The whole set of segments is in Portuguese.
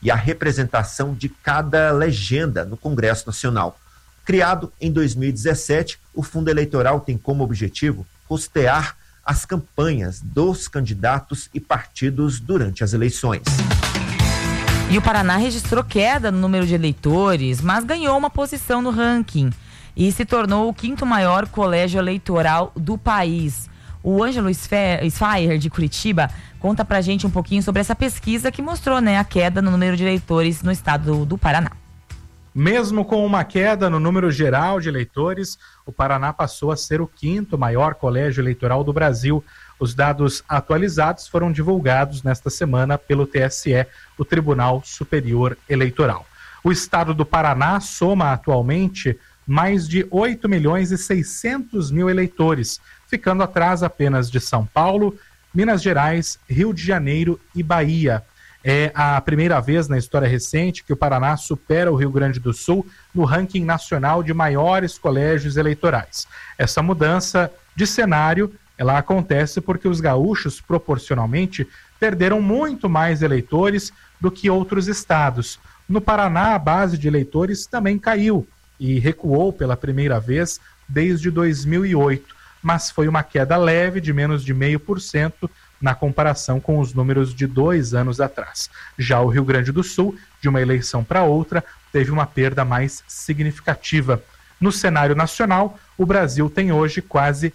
e a representação de cada legenda no Congresso Nacional. Criado em 2017, o fundo eleitoral tem como objetivo custear as campanhas dos candidatos e partidos durante as eleições. E o Paraná registrou queda no número de eleitores, mas ganhou uma posição no ranking e se tornou o 5º maior colégio eleitoral do país. O Ângelo Sfaier, de Curitiba, conta pra gente um pouquinho sobre essa pesquisa que mostrou, a queda no número de eleitores no estado do Paraná. Mesmo com uma queda no número geral de eleitores, o Paraná passou a ser o 5º maior colégio eleitoral do Brasil. Os dados atualizados foram divulgados nesta semana pelo TSE, o Tribunal Superior Eleitoral. O estado do Paraná soma atualmente mais de 8.600.000 eleitores, ficando atrás apenas de São Paulo, Minas Gerais, Rio de Janeiro e Bahia. É a primeira vez na história recente que o Paraná supera o Rio Grande do Sul no ranking nacional de maiores colégios eleitorais. Essa mudança de cenário, ela acontece porque os gaúchos, proporcionalmente, perderam muito mais eleitores do que outros estados. No Paraná, a base de eleitores também caiu e recuou pela primeira vez desde 2008, mas foi uma queda leve de menos de 0,5% na comparação com os números de 2 anos atrás. Já o Rio Grande do Sul, de uma eleição para outra, teve uma perda mais significativa. No cenário nacional, o Brasil tem hoje quase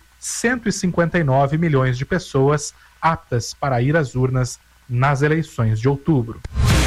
159 milhões de pessoas aptas para ir às urnas nas eleições de outubro.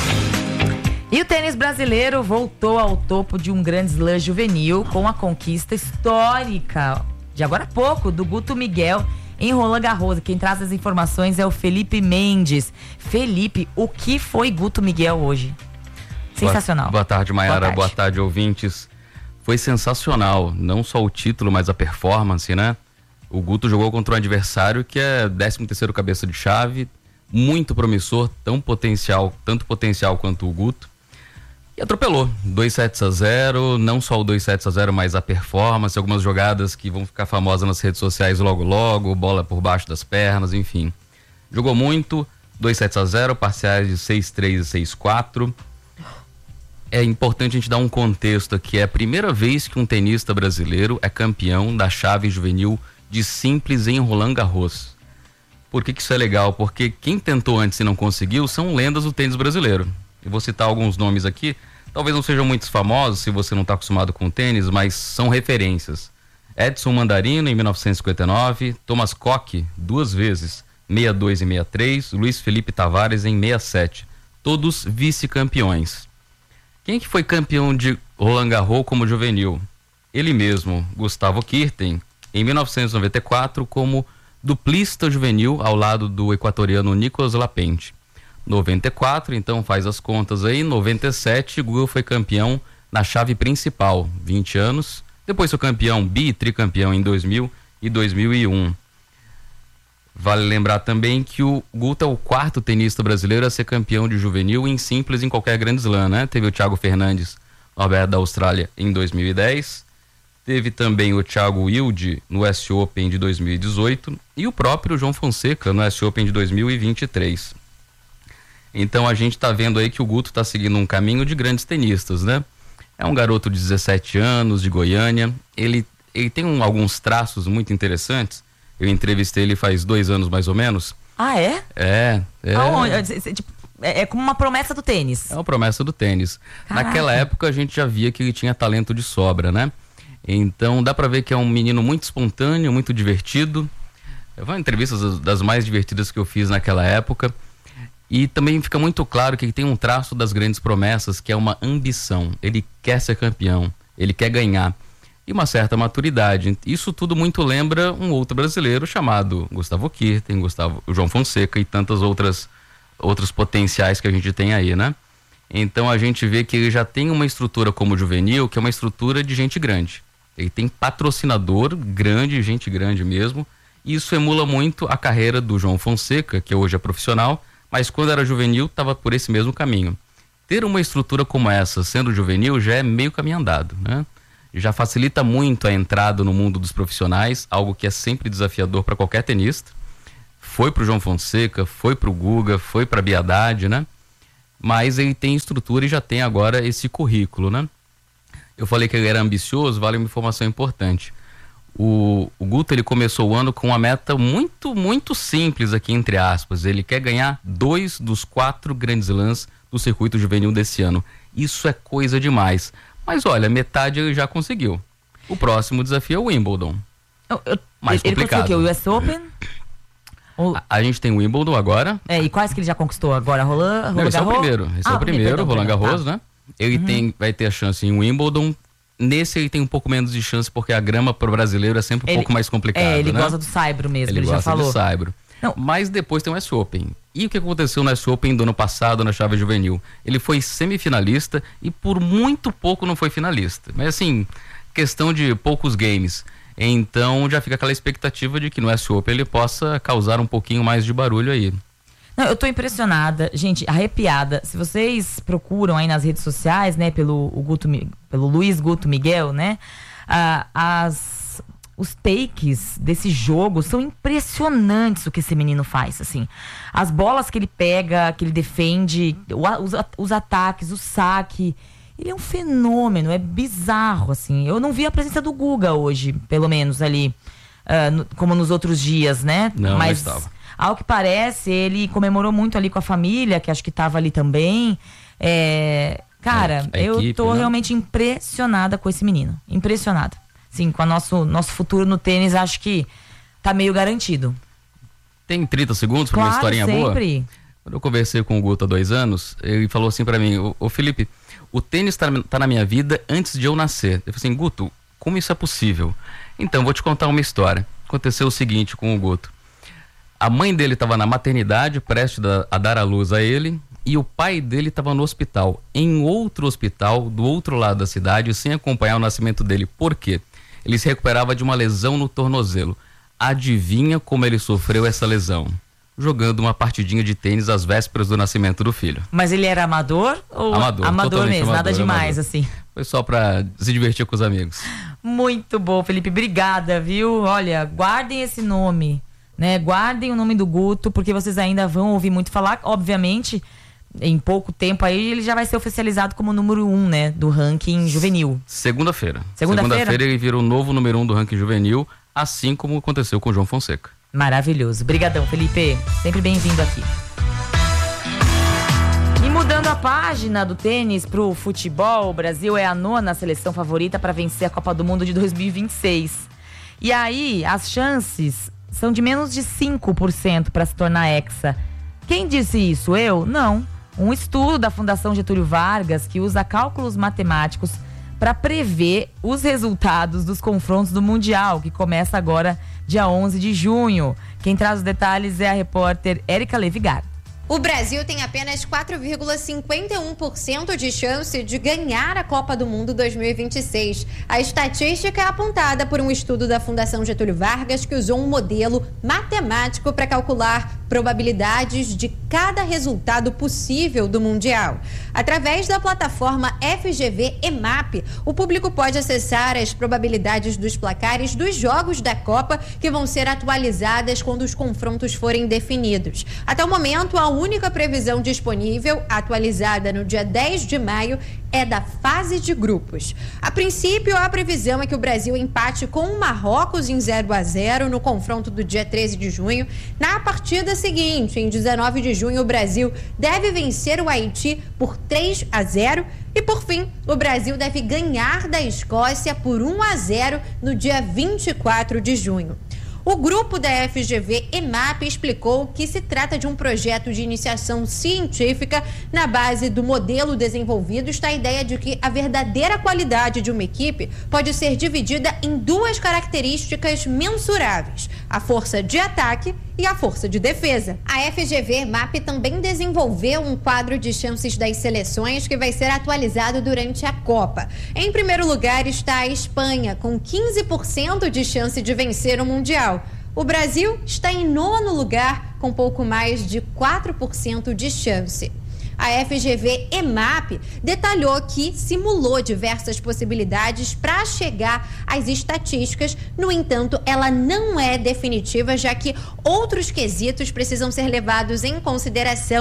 E o tênis brasileiro voltou ao topo de um Grand Slam juvenil com a conquista histórica de agora há pouco do Guto Miguel em Roland Garros. Quem traz as informações é o Felipe Mendes. Felipe, o que foi Guto Miguel hoje? Sensacional. Boa tarde, Mayara. Boa tarde, ouvintes. Foi sensacional, não só o título, mas a performance, né? O Guto jogou contra um adversário que é 13º cabeça de chave, muito promissor, tanto potencial quanto o Guto. E atropelou, 2-0, não só o 2-0, mas a performance, algumas jogadas que vão ficar famosas nas redes sociais logo, bola por baixo das pernas, enfim. Jogou muito, 2-0, parciais de 6-3 e 6-4. É importante a gente dar um contexto aqui, é a primeira vez que um tenista brasileiro é campeão da chave juvenil de simples em Roland Garros. Por que isso é legal? Porque quem tentou antes e não conseguiu são lendas do tênis brasileiro. Eu vou citar alguns nomes aqui, talvez não sejam muito famosos se você não está acostumado com tênis, mas são referências. Edson Mandarino em 1959, Thomas Koch 2 vezes, 62 e 63, Luiz Felipe Tavares em 67, todos vice-campeões. Quem que foi campeão de Roland Garros como juvenil? Ele mesmo, Gustavo Kirten, em 1994 como duplista juvenil ao lado do equatoriano Nicolas Lapente. 94, então faz as contas aí, 97, Guga foi campeão na chave principal, 20 anos. Depois foi campeão tricampeão em 2000 e 2001. Vale lembrar também que o Guto é o 4º tenista brasileiro a ser campeão de juvenil em simples em qualquer Grand Slam, né? Teve o Thiago Fernandes, no Aberto da Austrália, em 2010. Teve também o Thiago Wilde no US Open de 2018 e o próprio João Fonseca no US Open de 2023. Então a gente está vendo aí que o Guto está seguindo um caminho de grandes tenistas, né? É um garoto de 17 anos, de Goiânia. Ele tem alguns traços muito interessantes. Eu entrevistei ele faz 2 anos mais ou menos. Ah, é? É. É como uma promessa do tênis. É uma promessa do tênis. Caraca. Naquela época a gente já via que ele tinha talento de sobra, né? Então dá pra ver que é um menino muito espontâneo, muito divertido. Foi uma entrevista das mais divertidas que eu fiz naquela época. E também fica muito claro que ele tem um traço das grandes promessas, que é uma ambição. Ele quer ser campeão, ele quer ganhar. E uma certa maturidade. Isso tudo muito lembra um outro brasileiro chamado Gustavo Kirten, João Fonseca e tantas outros potenciais que a gente tem aí, né? Então a gente vê que ele já tem uma estrutura como juvenil, que é uma estrutura de gente grande. Ele tem patrocinador grande, gente grande mesmo. E isso emula muito a carreira do João Fonseca, que hoje é profissional, mas quando era juvenil estava por esse mesmo caminho. Ter uma estrutura como essa, sendo juvenil, já é meio caminho andado, né? Já facilita muito a entrada no mundo dos profissionais, algo que é sempre desafiador para qualquer tenista. Foi pro João Fonseca, foi pro Guga, foi pra Biadade, né? mas ele tem estrutura e já tem agora esse currículo, né? Eu falei que ele era ambicioso, vale uma informação importante. O Guto, ele começou o ano com uma meta muito, muito simples aqui, entre aspas. Ele quer ganhar 2 dos 4 grandes slams do circuito juvenil desse ano. Isso é coisa demais. Mas olha, metade ele já conseguiu. O próximo desafio é o Wimbledon. Mais complicado. Ele conseguiu o US Open? A gente tem o Wimbledon agora. E quais que ele já conquistou agora? Roland Garros? Esse é o primeiro. Esse é o primeiro, Roland Garros, né? Ele vai ter a chance em Wimbledon. Nesse ele tem um pouco menos de chance, porque a grama para o brasileiro é sempre um pouco mais complicada. Ele gosta do saibro mesmo, ele já falou. Ele gosta do saibro. Mas depois tem o US Open. E o que aconteceu no US Open do ano passado na chave juvenil? Ele foi semifinalista e por muito pouco não foi finalista. Mas assim, questão de poucos games. Então já fica aquela expectativa de que no US Open ele possa causar um pouquinho mais de barulho aí. Não, eu tô impressionada, gente, arrepiada. Se vocês procuram aí nas redes sociais, né, pelo Luiz Guto Miguel, né, os takes desse jogo são impressionantes o que esse menino faz, assim. As bolas que ele pega, que ele defende, os ataques, o saque. Ele é um fenômeno, é bizarro, assim. Eu não vi a presença do Guga hoje, pelo menos ali, como nos outros dias, né? Não, mas estava. Ao que parece, ele comemorou muito ali com a família, que acho que estava ali também. Cara, eu tô realmente impressionada com esse menino. Impressionada. Sim, com o nosso futuro no tênis, acho que tá meio garantido. Tem 30 segundos para uma historinha sempre. Boa? Quando eu conversei com o Guto há 2 anos, ele falou assim para mim: ô Felipe, o tênis tá na minha vida antes de eu nascer. Eu falei assim: Guto, como isso é possível? Então, vou te contar uma história. Aconteceu o seguinte com o Guto. A mãe dele estava na maternidade, prestes a dar à luz a ele, e o pai dele estava no hospital, em outro hospital, do outro lado da cidade, sem acompanhar o nascimento dele. Por quê? Ele se recuperava de uma lesão no tornozelo. Adivinha como ele sofreu essa lesão? Jogando uma partidinha de tênis às vésperas do nascimento do filho. Mas ele era amador? Ou amador mesmo, nada demais, assim. Foi só para se divertir com os amigos. Muito bom, Felipe, obrigada, viu? Olha, guardem esse nome, né? Guardem o nome do Guto, porque vocês ainda vão ouvir muito falar. Obviamente, em pouco tempo aí, ele já vai ser oficializado como número 1, né? Do ranking juvenil. Segunda-feira ele vira o novo número 1 do ranking juvenil, assim como aconteceu com o João Fonseca. Maravilhoso. Brigadão, Felipe. Sempre bem-vindo aqui. E mudando a página do tênis pro futebol, o Brasil é a 9ª seleção favorita para vencer a Copa do Mundo de 2026. E aí, as chances são de menos de 5% para se tornar hexa. Quem disse isso? Eu? Não. Um estudo da Fundação Getúlio Vargas que usa cálculos matemáticos para prever os resultados dos confrontos do Mundial, que começa agora dia 11 de junho. Quem traz os detalhes é a repórter Érica Levigar. O Brasil tem apenas 4,51% de chance de ganhar a Copa do Mundo 2026. A estatística é apontada por um estudo da Fundação Getúlio Vargas que usou um modelo matemático para calcular probabilidades de cada resultado possível do Mundial. Através da plataforma FGV EMAP, o público pode acessar as probabilidades dos placares dos jogos da Copa que vão ser atualizadas quando os confrontos forem definidos. Até o momento, a única previsão disponível, atualizada no dia 10 de maio, é da fase de grupos. A princípio, a previsão é que o Brasil empate com o Marrocos em 0-0 no confronto do dia 13 de junho. Na partida seguinte, em 19 de junho, o Brasil deve vencer o Haiti por 3-0 e, por fim, o Brasil deve ganhar da Escócia por 1-0 no dia 24 de junho. O grupo da FGV EMAP explicou que se trata de um projeto de iniciação científica. Na base do modelo desenvolvido está a ideia de que a verdadeira qualidade de uma equipe pode ser dividida em 2 características mensuráveis: a força de ataque e a força de defesa. A FGV EMAP também desenvolveu um quadro de chances das seleções que vai ser atualizado durante a Copa. Em primeiro lugar está a Espanha, com 15% de chance de vencer o Mundial. O Brasil está em 9º lugar, com pouco mais de 4% de chance. A FGV EMAP detalhou que simulou diversas possibilidades para chegar às estatísticas. No entanto, ela não é definitiva, já que outros quesitos precisam ser levados em consideração,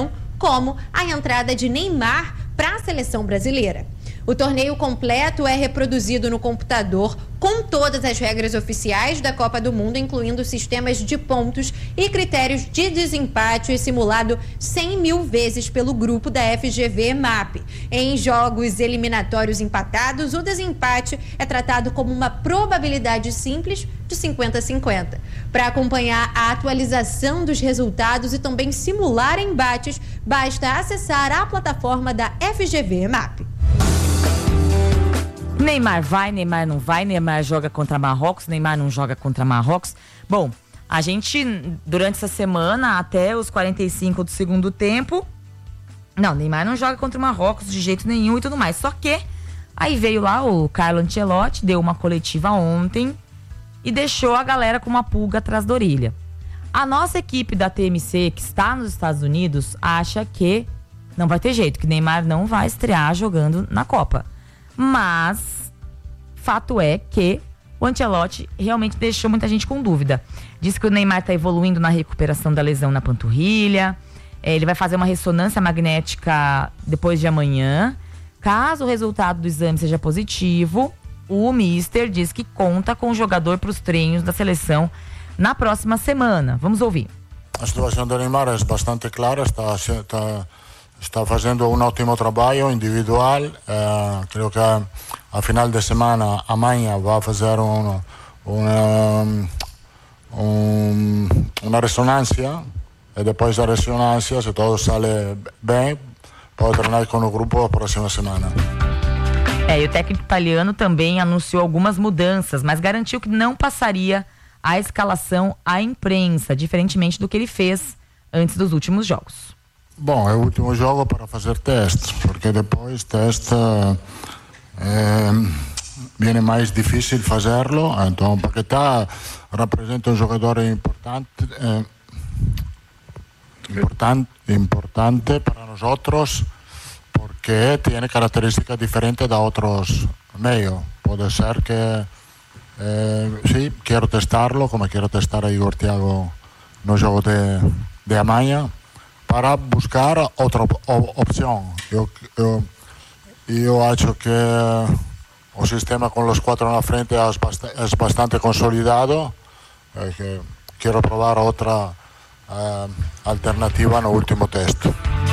como a entrada de Neymar para a seleção brasileira. O torneio completo é reproduzido no computador com todas as regras oficiais da Copa do Mundo, incluindo sistemas de pontos e critérios de desempate, simulado 100 mil vezes pelo grupo da FGV MAP. Em jogos eliminatórios empatados, o desempate é tratado como uma probabilidade simples de 50-50. Para acompanhar a atualização dos resultados e também simular embates, basta acessar a plataforma da FGV MAP. Neymar vai, Neymar não vai, Neymar joga contra Marrocos, Neymar não joga contra Marrocos. Bom, a gente, durante essa semana, até os 45 do segundo tempo, não, Neymar não joga contra o Marrocos de jeito nenhum e tudo mais. Só que, aí veio lá o Carlo Ancelotti, deu uma coletiva ontem e deixou a galera com uma pulga atrás da orelha. A nossa equipe da TMC, que está nos Estados Unidos, acha que não vai ter jeito, que Neymar não vai estrear jogando na Copa. Mas, fato é que o Ancelotti realmente deixou muita gente com dúvida. Diz que o Neymar está evoluindo na recuperação da lesão na panturrilha. Ele vai fazer uma ressonância magnética depois de amanhã. Caso o resultado do exame seja positivo, o Mister diz que conta com o jogador para os treinos da seleção na próxima semana. Vamos ouvir. A situação do Neymar é bastante clara, está fazendo um ótimo trabalho individual. Creio que a final de semana, amanhã, vai fazer uma ressonância. E depois da ressonância, se tudo sai bem, pode treinar com o grupo a próxima semana. E o técnico italiano também anunciou algumas mudanças, mas garantiu que não passaria a escalação à imprensa, diferentemente do que ele fez antes dos últimos jogos. Bom, é o último jogo para fazer testes, porque depois teste viene mais difícil fazerlo. Então, Paquetá representa um jogador importante para nós outros, porque tem características diferentes da outros meios. Pode ser que sim, quero testarlo, como quero testar a Igor Thiago no jogo de amanhã, para buscar outra opção. Eu acho que o sistema com os 4 na frente é bastante consolidado. Quero provar outra alternativa no último teste.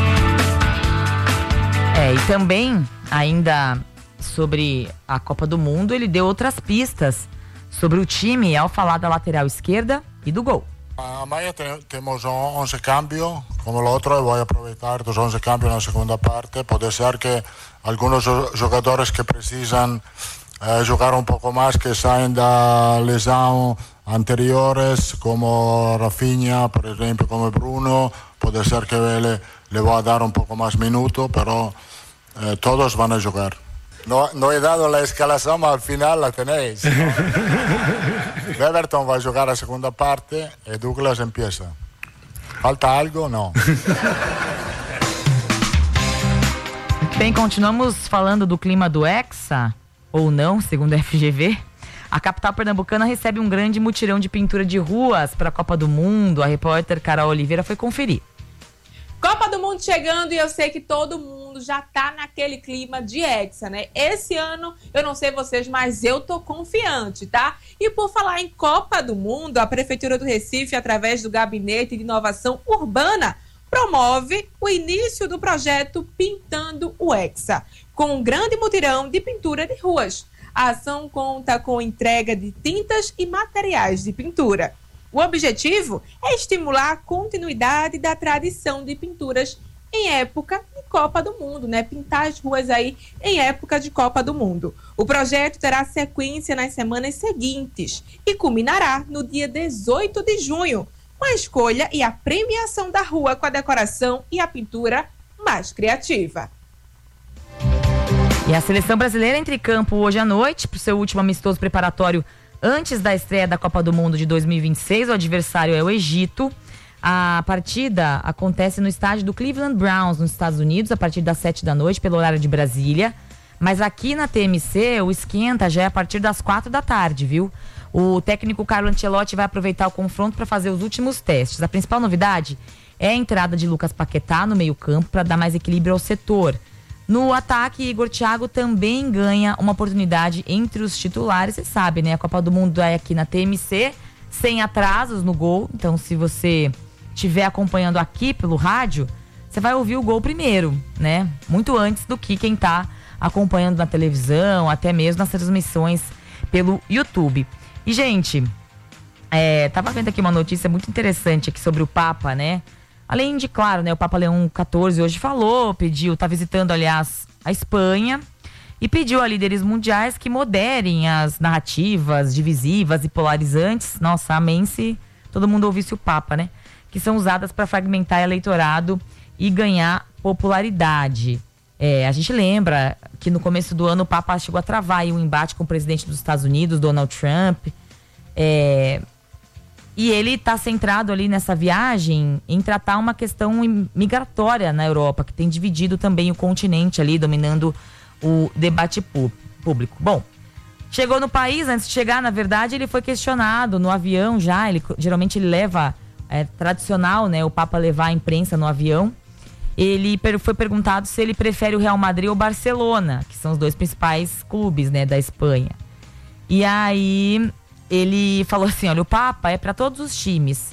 E também, ainda sobre a Copa do Mundo, ele deu outras pistas sobre o time ao falar da lateral esquerda e do gol. Amanhã temos 11 cambios, como o outro, e vou aproveitar dos 11 cambios na segunda parte. Pode ser que alguns jogadores que precisam jogar um pouco mais, que saem da lesão anteriores, como Rafinha, por exemplo, como Bruno, pode ser que le vou dar um pouco mais minutos, mas todos vão jogar. No he dado a escalação, mas al final la tenéis. Everton vai jogar a segunda parte e Douglas empieza. Falta algo? Não. Bem, continuamos falando do clima do Hexa, ou não, segundo a FGV. A capital pernambucana recebe um grande mutirão de pintura de ruas para a Copa do Mundo. A repórter Carol Oliveira foi conferir. Copa do Mundo chegando e eu sei que todo mundo já tá naquele clima de Hexa, né? Esse ano, eu não sei vocês, mas eu tô confiante, tá? E por falar em Copa do Mundo, a Prefeitura do Recife, através do Gabinete de Inovação Urbana, promove o início do projeto Pintando o Hexa, com um grande mutirão de pintura de ruas. A ação conta com entrega de tintas e materiais de pintura. O objetivo é estimular a continuidade da tradição de pinturas em época de Copa do Mundo, né? Pintar as ruas aí em época de Copa do Mundo. O projeto terá sequência nas semanas seguintes e culminará no dia 18 de junho, com a escolha e a premiação da rua com a decoração e a pintura mais criativa. E a seleção brasileira entra em campo hoje à noite para o seu último amistoso preparatório antes da estreia da Copa do Mundo de 2026. O adversário é o Egito. A partida acontece no estádio do Cleveland Browns, nos Estados Unidos, a partir das 7 da noite, pelo horário de Brasília. Mas aqui na TMC, o esquenta já é a partir das 4 da tarde, viu? O técnico Carlo Ancelotti vai aproveitar o confronto para fazer os últimos testes. A principal novidade é a entrada de Lucas Paquetá no meio-campo para dar mais equilíbrio ao setor. No ataque, Igor Thiago também ganha uma oportunidade entre os titulares. Você sabe, né? A Copa do Mundo é aqui na TMC, sem atrasos no gol. Então, se você estiver acompanhando aqui pelo rádio, você vai ouvir o gol primeiro, né? Muito antes do que quem tá acompanhando na televisão, até mesmo nas transmissões pelo YouTube. E, gente, tava vendo aqui uma notícia muito interessante aqui sobre o Papa, né? Além de, claro, né, o Papa Leão XIV hoje falou, tá visitando, aliás, a Espanha e pediu a líderes mundiais que moderem as narrativas divisivas e polarizantes. Nossa, amém se todo mundo ouvisse o Papa, né? Que são usadas para fragmentar eleitorado e ganhar popularidade. A gente lembra que no começo do ano o Papa chegou a travar aí um embate com o presidente dos Estados Unidos, Donald Trump. E ele está centrado ali nessa viagem em tratar uma questão migratória na Europa, que tem dividido também o continente ali, dominando o debate público. Bom, chegou no país, antes de chegar, na verdade, ele foi questionado no avião já. Geralmente ele leva, tradicional, né, o Papa levar a imprensa no avião. Ele foi perguntado se ele prefere o Real Madrid ou o Barcelona, que são os dois principais clubes, né, da Espanha. E aí ele falou assim, olha, o Papa é para todos os times,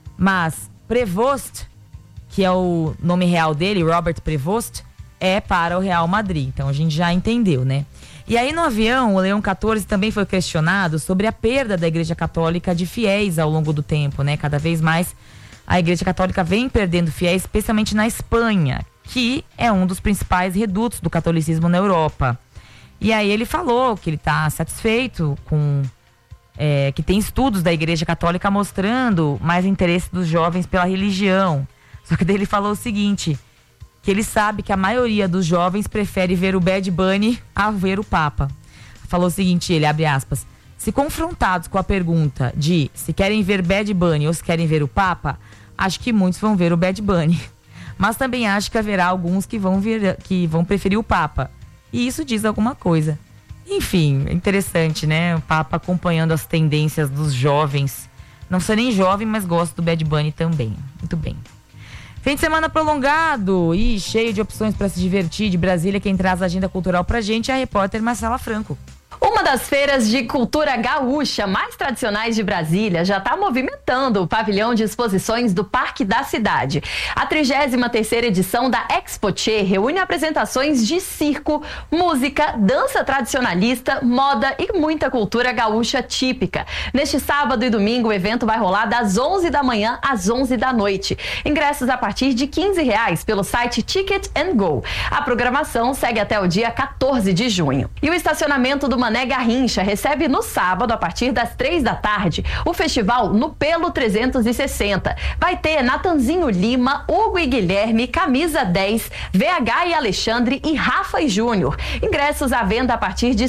mas Prevost, que é o nome real dele, Robert Prevost, é para o Real Madrid. Então a gente já entendeu, né? E aí no avião, o Leão XIV também foi questionado sobre a perda da Igreja Católica de fiéis ao longo do tempo, né? Cada vez mais a Igreja Católica vem perdendo fiéis, especialmente na Espanha, que é um dos principais redutos do catolicismo na Europa. E aí ele falou que ele está satisfeito com... que tem estudos da Igreja Católica mostrando mais interesse dos jovens pela religião. Só que daí ele falou o seguinte, que ele sabe que a maioria dos jovens prefere ver o Bad Bunny a ver o Papa. Falou o seguinte, ele abre aspas, se confrontados com a pergunta de se querem ver Bad Bunny ou se querem ver o Papa, acho que muitos vão ver o Bad Bunny. Mas também acho que haverá alguns que vão preferir o Papa. E isso diz alguma coisa. Enfim, interessante, né? O Papa acompanhando as tendências dos jovens. Não sou nem jovem, mas gosto do Bad Bunny também. Muito bem. Fim de semana prolongado e cheio de opções para se divertir. De Brasília, quem traz a agenda cultural pra gente é a repórter Marcela Franco. Uma das feiras de cultura gaúcha mais tradicionais de Brasília já está movimentando o pavilhão de exposições do Parque da Cidade. A 33ª edição da Expoche reúne apresentações de circo, música, dança tradicionalista, moda e muita cultura gaúcha típica. Neste sábado e domingo o evento vai rolar das 11 da manhã às 11 da noite. Ingressos a partir de R$15 pelo site Ticket & Go. A programação segue até o dia 14 de junho. E o estacionamento do Mané Garrincha recebe no sábado, a partir das 3 da tarde, o festival No Pelo 360. Vai ter Natanzinho Lima, Hugo e Guilherme, Camisa 10, VH e Alexandre e Rafa e Júnior. Ingressos à venda a partir de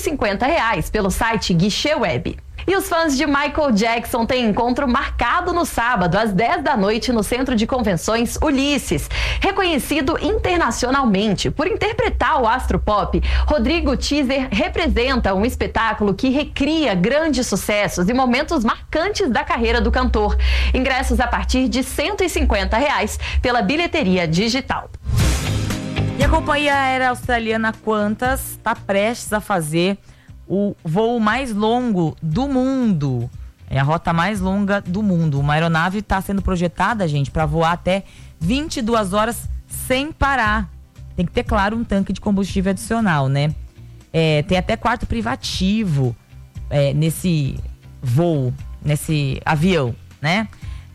R$150 pelo site Guichê Web. E os fãs de Michael Jackson têm encontro marcado no sábado, às 10 da noite, no Centro de Convenções Ulisses. Reconhecido internacionalmente por interpretar o astro pop, Rodrigo Teaser representa um espetáculo que recria grandes sucessos e momentos marcantes da carreira do cantor. Ingressos a partir de R$150 pela bilheteria digital. E a companhia aérea australiana Qantas está prestes a fazer o voo mais longo do mundo. É a rota mais longa do mundo. Uma aeronave está sendo projetada, gente, para voar até 22 horas sem parar. Tem que ter, claro, um tanque de combustível adicional, né? Tem até quarto privativo nesse voo, nesse avião, né?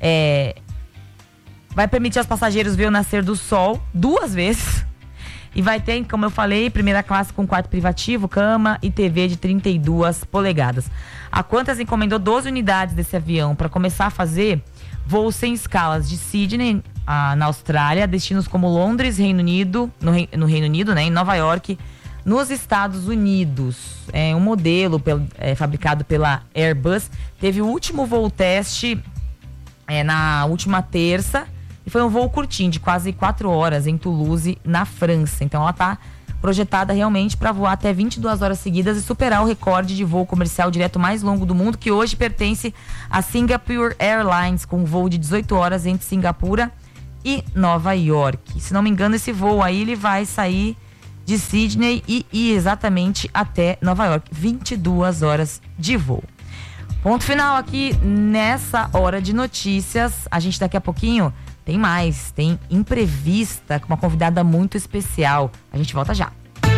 Vai permitir aos passageiros ver o nascer do sol 2 vezes. E vai ter, como eu falei, primeira classe com quarto privativo, cama e TV de 32 polegadas. A Qantas encomendou 12 unidades desse avião para começar a fazer voos sem escalas de Sydney, na Austrália, destinos como Londres, Reino Unido, no Reino Unido, né, em Nova York, nos Estados Unidos. É um modelo fabricado pela Airbus. Teve o último voo teste na última terça. E foi um voo curtinho, de quase 4 horas, em Toulouse, na França. Então ela está projetada realmente para voar até 22 horas seguidas e superar o recorde de voo comercial direto mais longo do mundo, que hoje pertence a Singapore Airlines, com um voo de 18 horas entre Singapura e Nova York. Se não me engano, esse voo aí ele vai sair de Sydney e ir exatamente até Nova York. 22 horas de voo. Ponto final aqui nessa hora de notícias. A gente daqui a pouquinho tem mais, tem Imprevista com uma convidada muito especial. A gente volta já.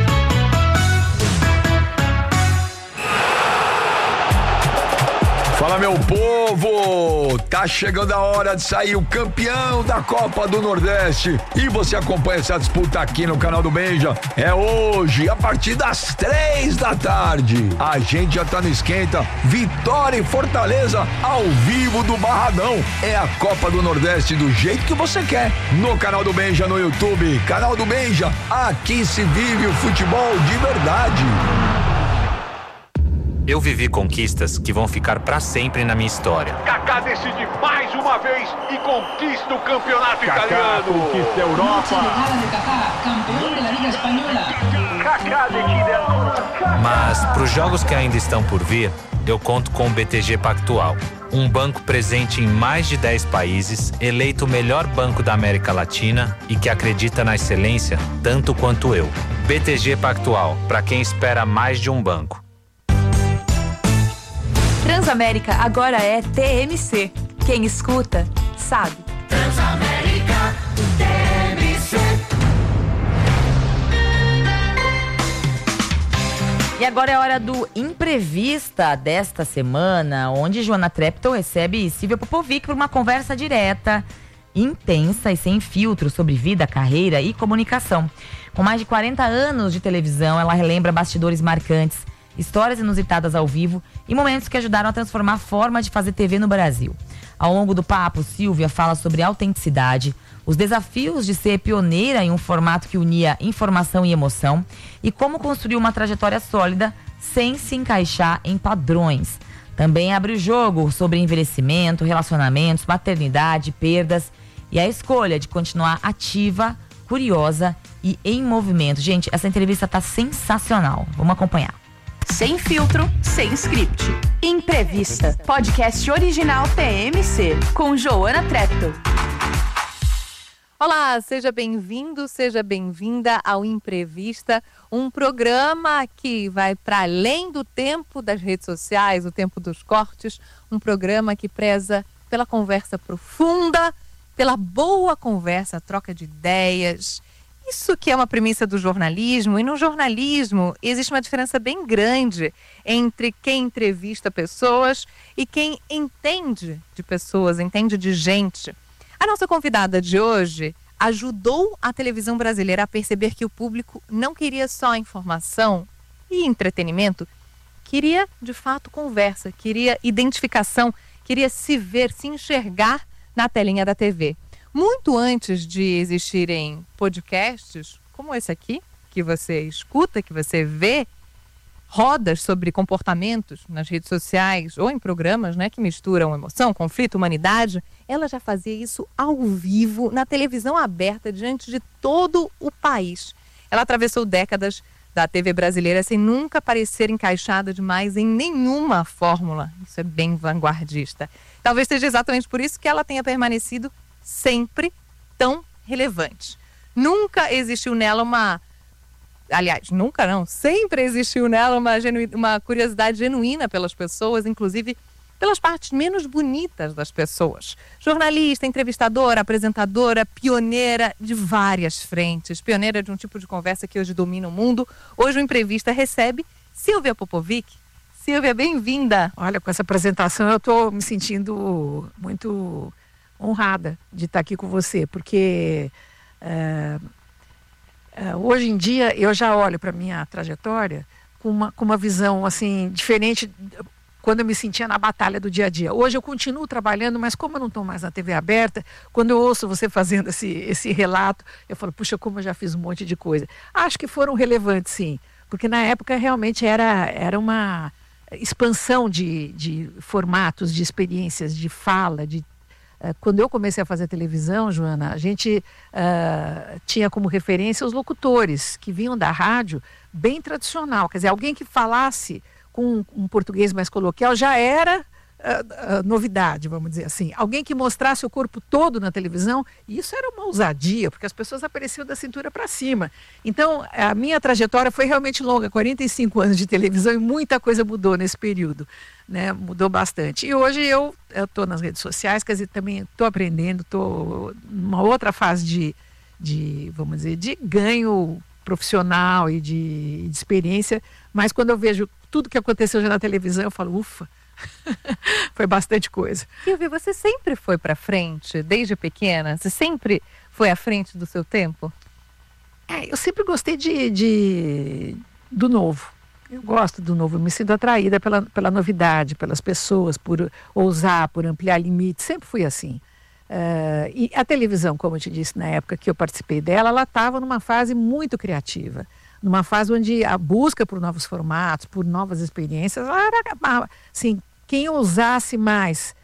Fala, meu povo! Tá chegando a hora de sair o campeão da Copa do Nordeste e você acompanha essa disputa aqui no canal do Benja. É hoje, a partir das 3 da tarde. A gente já tá no esquenta. Vitória e Fortaleza ao vivo do Barradão. É a Copa do Nordeste do jeito que você quer. No canal do Benja no YouTube. Canal do Benja, aqui se vive o futebol de verdade. Eu vivi conquistas que vão ficar pra sempre na minha história. Kaká decide mais uma vez e conquista o campeonato italiano. Conquista a Europa. Mas pros jogos que ainda estão por vir, eu conto com o BTG Pactual. Um banco presente em mais de 10 países, eleito o melhor banco da América Latina e que acredita na excelência tanto quanto eu. BTG Pactual, pra quem espera mais de um banco. Transamérica agora é TMC. Quem escuta, sabe. Transamérica, TMC. E agora é hora do Imprevista desta semana, onde Joana Treptow recebe Silvia Popovic para uma conversa direta, intensa e sem filtro sobre vida, carreira e comunicação. Com mais de 40 anos de televisão, ela relembra bastidores marcantes, histórias inusitadas ao vivo e momentos que ajudaram a transformar a forma de fazer TV no Brasil. Ao longo do papo, Silvia fala sobre autenticidade, os desafios de ser pioneira em um formato que unia informação e emoção e como construir uma trajetória sólida sem se encaixar em padrões. Também abre o jogo sobre envelhecimento, relacionamentos, maternidade, perdas e a escolha de continuar ativa, curiosa e em movimento. Gente, essa entrevista tá sensacional. Vamos acompanhar. Sem filtro, sem script. Imprevista, podcast original TMC, com Joana Treptow. Olá, seja bem-vindo, seja bem-vinda ao Imprevista, um programa que vai para além do tempo das redes sociais, o tempo dos cortes, um programa que preza pela conversa profunda, pela boa conversa, troca de ideias. Isso que é uma premissa do jornalismo, e no jornalismo existe uma diferença bem grande entre quem entrevista pessoas e quem entende de pessoas, entende de gente. A nossa convidada de hoje ajudou a televisão brasileira a perceber que o público não queria só informação e entretenimento, queria de fato conversa, queria identificação, queria se ver, se enxergar na telinha da TV. Muito antes de existirem podcasts como esse aqui, que você escuta, que você vê, rodas sobre comportamentos nas redes sociais ou em programas, né, que misturam emoção, conflito, humanidade, ela já fazia isso ao vivo, na televisão aberta, diante de todo o país. Ela atravessou décadas da TV brasileira sem nunca parecer encaixada demais em nenhuma fórmula. Isso é bem vanguardista. Talvez seja exatamente por isso que ela tenha permanecido sempre tão relevante. Nunca existiu nela sempre existiu nela uma curiosidade genuína pelas pessoas, inclusive pelas partes menos bonitas das pessoas. Jornalista, entrevistadora, apresentadora, pioneira de várias frentes, pioneira de um tipo de conversa que hoje domina o mundo. Hoje o Imprevista recebe Silvia Popovic. Silvia, bem-vinda. Olha, com essa apresentação eu estou me sentindo muito honrada de estar aqui com você, porque hoje em dia eu já olho para a minha trajetória com uma visão assim diferente quando eu me sentia na batalha do dia a dia. Hoje eu continuo trabalhando, mas como eu não estou mais na TV aberta, quando eu ouço você fazendo esse relato, eu falo, puxa, como eu já fiz um monte de coisa. Acho que foram relevantes, sim, porque na época realmente era uma expansão de formatos, de experiências, de fala, quando eu comecei a fazer televisão, Joana, a gente tinha como referência os locutores que vinham da rádio bem tradicional. Quer dizer, alguém que falasse com um português mais coloquial já era novidade, vamos dizer assim. Alguém que mostrasse o corpo todo na televisão, e isso era uma ousadia, porque as pessoas apareciam da cintura para cima. Então, a minha trajetória foi realmente longa, 45 anos de televisão, e muita coisa mudou nesse período, né? Mudou bastante. E hoje eu estou nas redes sociais, quer dizer, também estou aprendendo, estou numa outra fase vamos dizer, de ganho profissional e de experiência, mas quando eu vejo tudo que aconteceu já na televisão, eu falo, ufa, foi bastante coisa. Silvia, você sempre foi para frente, desde pequena? Você sempre foi à frente do seu tempo? Eu sempre gostei do novo. Eu gosto do novo, eu me sinto atraída pela novidade, pelas pessoas, por ousar, por ampliar limites, sempre fui assim. E a televisão, como eu te disse na época que eu participei dela, ela estava numa fase muito criativa, numa fase onde a busca por novos formatos, por novas experiências, era assim, quem ousasse mais,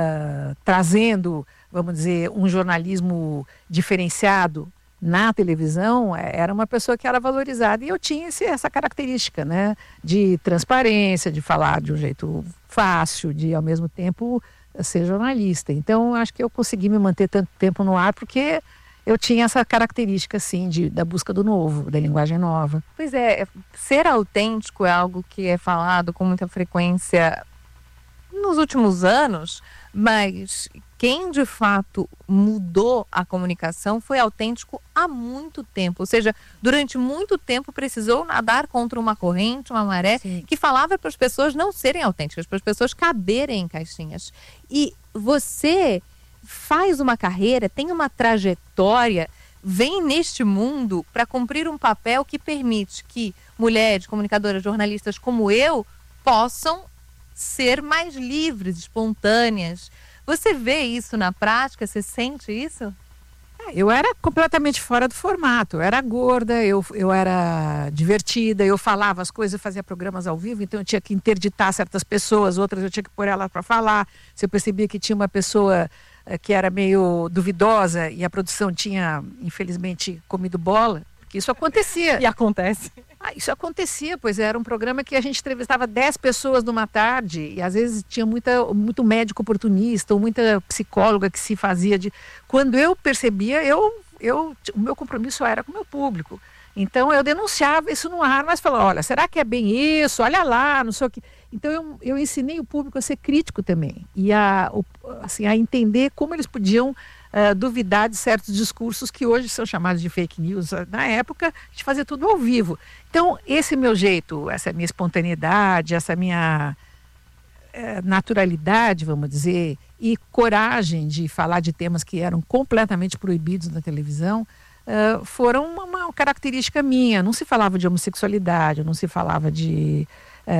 trazendo, vamos dizer, um jornalismo diferenciado na televisão, era uma pessoa que era valorizada. E eu tinha essa característica, né, de transparência, de falar de um jeito fácil, de ao mesmo tempo ser jornalista. Então, acho que eu consegui me manter tanto tempo no ar porque eu tinha essa característica, assim, da busca do novo, da linguagem nova. Pois é, ser autêntico é algo que é falado com muita frequência nos últimos anos, mas quem de fato mudou a comunicação foi autêntico há muito tempo. Ou seja, durante muito tempo precisou nadar contra uma corrente, uma maré, sim, que falava para as pessoas não serem autênticas, para as pessoas caberem em caixinhas. E você faz uma carreira, tem uma trajetória, vem neste mundo para cumprir um papel que permite que mulheres, comunicadoras, jornalistas como eu possam ser mais livres, espontâneas. Você vê isso na prática? Você sente isso? Eu era completamente fora do formato. Eu era gorda, eu era divertida, eu falava as coisas, eu fazia programas ao vivo, então eu tinha que interditar certas pessoas, outras eu tinha que pôr ela para falar. Se eu percebia que tinha uma pessoa que era meio duvidosa e a produção tinha, infelizmente, comido bola, porque isso acontecia. E acontece. Isso acontecia, pois era um programa que a gente entrevistava 10 pessoas numa tarde e às vezes tinha muito médico oportunista ou muita psicóloga que se fazia de... Quando eu percebia, o meu compromisso era com o meu público. Então eu denunciava isso no ar, mas falava, olha, será que é bem isso? Olha lá, não sei o que... Então eu ensinei o público a ser crítico também e a entender como eles podiam duvidar de certos discursos que hoje são chamados de fake news. Na época, a gente fazia tudo ao vivo. Então, esse meu jeito, essa minha espontaneidade, essa minha naturalidade, vamos dizer, e coragem de falar de temas que eram completamente proibidos na televisão, foram uma característica minha. Não se falava de homossexualidade, não se falava de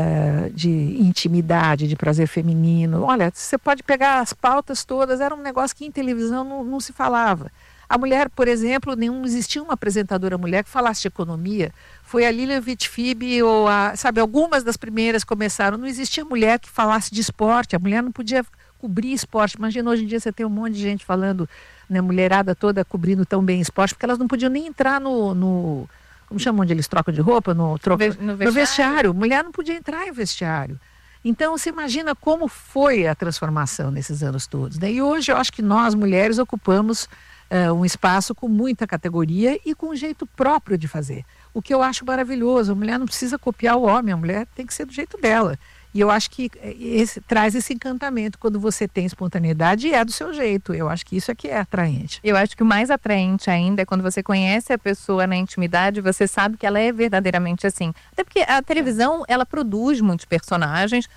intimidade, de prazer feminino. Olha, você pode pegar as pautas todas, era um negócio que em televisão não se falava. A mulher, por exemplo, não existia uma apresentadora mulher que falasse de economia. Foi a Lilian Vitfib ou algumas das primeiras começaram. Não existia mulher que falasse de esporte, a mulher não podia cobrir esporte. Imagina, hoje em dia você tem um monte de gente falando, né, mulherada toda cobrindo tão bem esporte, porque elas não podiam nem entrar no como chamam onde eles trocam de roupa? No vestiário. Mulher não podia entrar em vestiário. Então, você imagina como foi a transformação nesses anos todos, né? E hoje eu acho que nós, mulheres, ocupamos um espaço com muita categoria e com um jeito próprio de fazer. O que eu acho maravilhoso, a mulher não precisa copiar o homem, a mulher tem que ser do jeito dela. E eu acho que traz esse encantamento quando você tem espontaneidade e é do seu jeito. Eu acho que isso é que é atraente. Eu acho que o mais atraente ainda é quando você conhece a pessoa na intimidade, você sabe que ela é verdadeiramente assim. Até porque a televisão, ela produz muitos personagens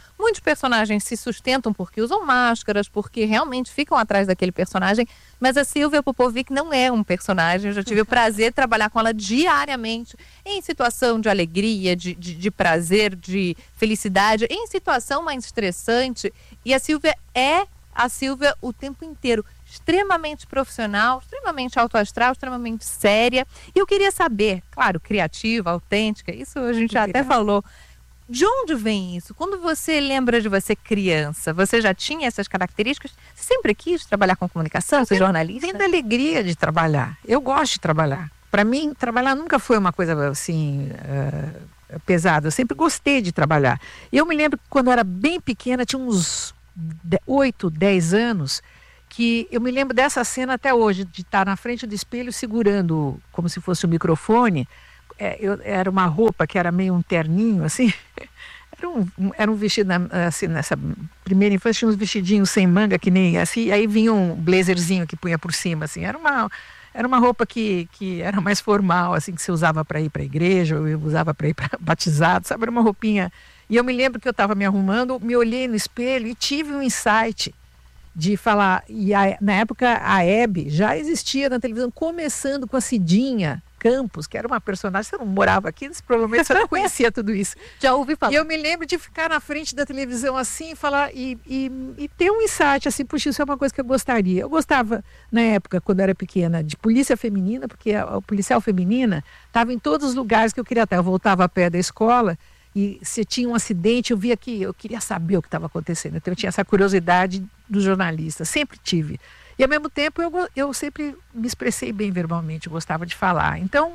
se sustentam porque usam máscaras, porque realmente ficam atrás daquele personagem. Mas a Silvia Popovic não é um personagem. Eu já tive o prazer de trabalhar com ela diariamente, em situação de alegria, de prazer, de felicidade, em situação mais estressante. E a Silvia é a Silvia o tempo inteiro. Extremamente profissional, extremamente autoastral, extremamente séria. E eu queria saber, claro, criativa, autêntica, isso a gente já até falou. De onde vem isso? Quando você lembra de você criança, você já tinha essas características? Você sempre quis trabalhar com comunicação, ser jornalista? Vem da alegria de trabalhar. Eu gosto de trabalhar. Para mim, trabalhar nunca foi uma coisa assim pesada. Eu sempre gostei de trabalhar. E eu me lembro que quando eu era bem pequena, tinha uns 8, 10 anos, que eu me lembro dessa cena até hoje, de estar na frente do espelho segurando como se fosse um microfone. Era uma roupa que era meio um terninho, assim. Era um vestido, assim, nessa primeira infância, tinha uns vestidinhos sem manga, que nem assim, aí vinha um blazerzinho que punha por cima, assim. Era uma roupa que era mais formal, assim, que você usava para ir para a igreja, ou eu usava para ir para batizado, sabe? Era uma roupinha. E eu me lembro que eu estava me arrumando, me olhei no espelho e tive um insight de falar. E na época a Hebe já existia na televisão, começando com a Cidinha Campos, que era uma personagem. Você não morava aqui, provavelmente você não conhecia tudo isso. Já ouvi falar. E eu me lembro de ficar na frente da televisão assim, falar e ter um insight assim, puxa, isso é uma coisa que eu gostaria. Eu gostava, na época, quando eu era pequena, de polícia feminina, porque a policial feminina estava em todos os lugares que eu queria estar. Eu voltava a pé da escola e se tinha um acidente, eu via que eu queria saber o que estava acontecendo. Então eu tinha essa curiosidade do jornalista, sempre tive. E ao mesmo tempo eu sempre me expressei bem verbalmente, eu gostava de falar. Então,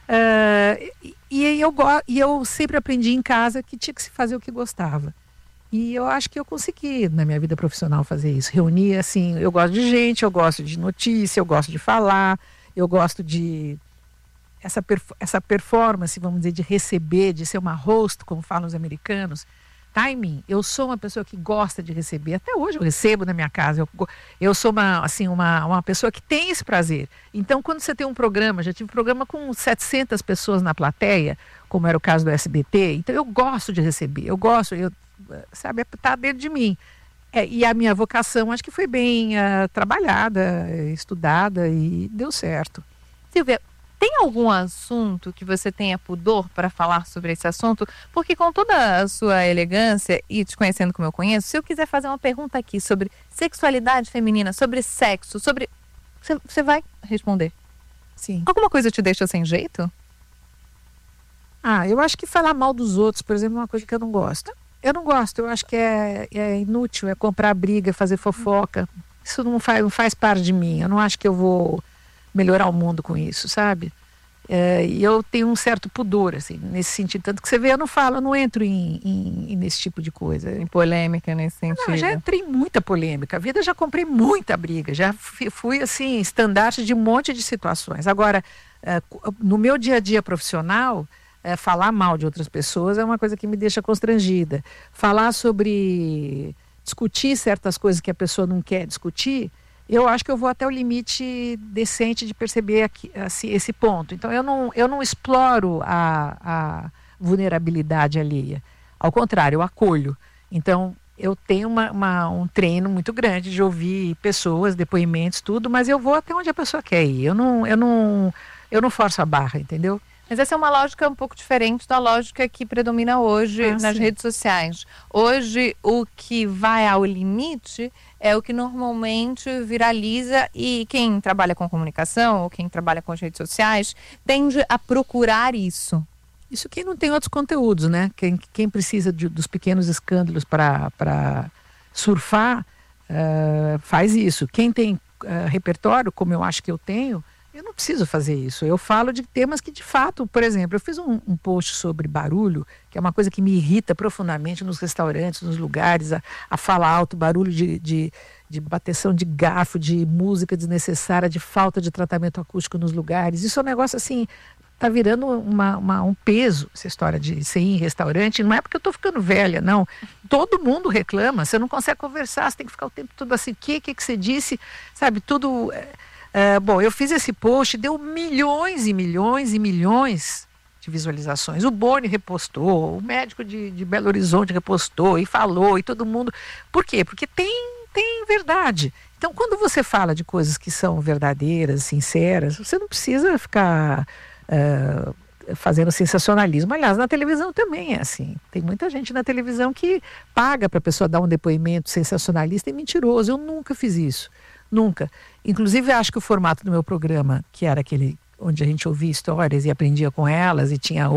eu sempre aprendi em casa que tinha que se fazer o que gostava. E eu acho que eu consegui, na minha vida profissional, fazer isso. Reunir, assim, eu gosto de gente, eu gosto de notícia, eu gosto de falar, eu gosto de essa performance, vamos dizer, de receber, de ser uma host, como falam os americanos. Timing, eu sou uma pessoa que gosta de receber, até hoje eu recebo na minha casa, eu sou uma pessoa que tem esse prazer. Então, quando você tem um programa, já tive um programa com 700 pessoas na plateia, como era o caso do SBT, então eu gosto de receber, sabe, tá dentro de mim. E a minha vocação, acho que foi bem trabalhada, estudada e deu certo. Silvia, tem algum assunto que você tenha pudor para falar sobre esse assunto? Porque com toda a sua elegância e te conhecendo como eu conheço, se eu quiser fazer uma pergunta aqui sobre sexualidade feminina, sobre sexo, você vai responder? Sim. Alguma coisa te deixa sem jeito? Eu acho que falar mal dos outros, por exemplo, é uma coisa que eu não gosto. Eu não gosto, eu acho que é inútil, é comprar briga, fazer fofoca. Isso não faz parte de mim, eu não acho que eu vou melhorar o mundo com isso, sabe? E eu tenho um certo pudor, assim, nesse sentido. Tanto que você vê, eu não entro nesse tipo de coisa. Em polêmica nesse sentido. Não, já entrei em muita polêmica. A vida já comprei muita briga. Já fui, assim, estandarte de um monte de situações. Agora, no meu dia a dia profissional, falar mal de outras pessoas é uma coisa que me deixa constrangida. Falar discutir certas coisas que a pessoa não quer discutir, eu acho que eu vou até o limite decente de perceber aqui, assim, esse ponto. Então, eu não exploro a vulnerabilidade alheia. Ao contrário, eu acolho. Então, eu tenho um treino muito grande de ouvir pessoas, depoimentos, tudo, mas eu vou até onde a pessoa quer ir. Eu não forço a barra, entendeu? Mas essa é uma lógica um pouco diferente da lógica que predomina hoje nas redes sociais. Hoje, o que vai ao limite é o que normalmente viraliza, e quem trabalha com comunicação ou quem trabalha com as redes sociais tende a procurar isso. Isso quem não tem outros conteúdos, né? Quem precisa dos pequenos escândalos para surfar, faz isso. Quem tem repertório, como eu acho que eu tenho, eu não preciso fazer isso. Eu falo de temas que, de fato, por exemplo, eu fiz um post sobre barulho, que é uma coisa que me irrita profundamente nos restaurantes, nos lugares, a fala alto, barulho de bateção de garfo, de música desnecessária, de falta de tratamento acústico nos lugares. Isso é um negócio assim, tá virando um peso, essa história de você ir em restaurante. Não é porque eu tô ficando velha, não. Todo mundo reclama, você não consegue conversar, você tem que ficar o tempo todo assim, o que você disse, sabe, tudo... Bom, eu fiz esse post, deu milhões e milhões e milhões de visualizações. O Boni repostou, o médico de Belo Horizonte repostou e falou, e todo mundo... Por quê? Porque tem verdade. Então, quando você fala de coisas que são verdadeiras, sinceras, você não precisa ficar fazendo sensacionalismo. Aliás, na televisão também é assim. Tem muita gente na televisão que paga para a pessoa dar um depoimento sensacionalista e mentiroso. Eu nunca fiz isso. Nunca. Inclusive, acho que o formato do meu programa, que era aquele onde a gente ouvia histórias e aprendia com elas, e tinha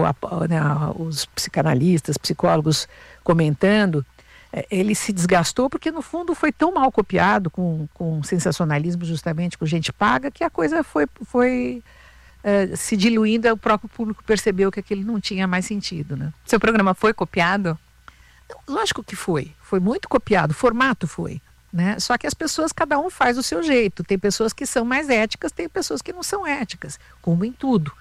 os psicanalistas, psicólogos comentando, ele se desgastou porque, no fundo, foi tão mal copiado com sensacionalismo, justamente com gente paga, que a coisa foi se diluindo, o próprio público percebeu que aquilo não tinha mais sentido, né? Seu programa foi copiado? Lógico que foi muito copiado, o formato foi, né? Só que as pessoas, cada um faz o seu jeito. Tem pessoas que são mais éticas, tem pessoas que não são éticas, como em tudo.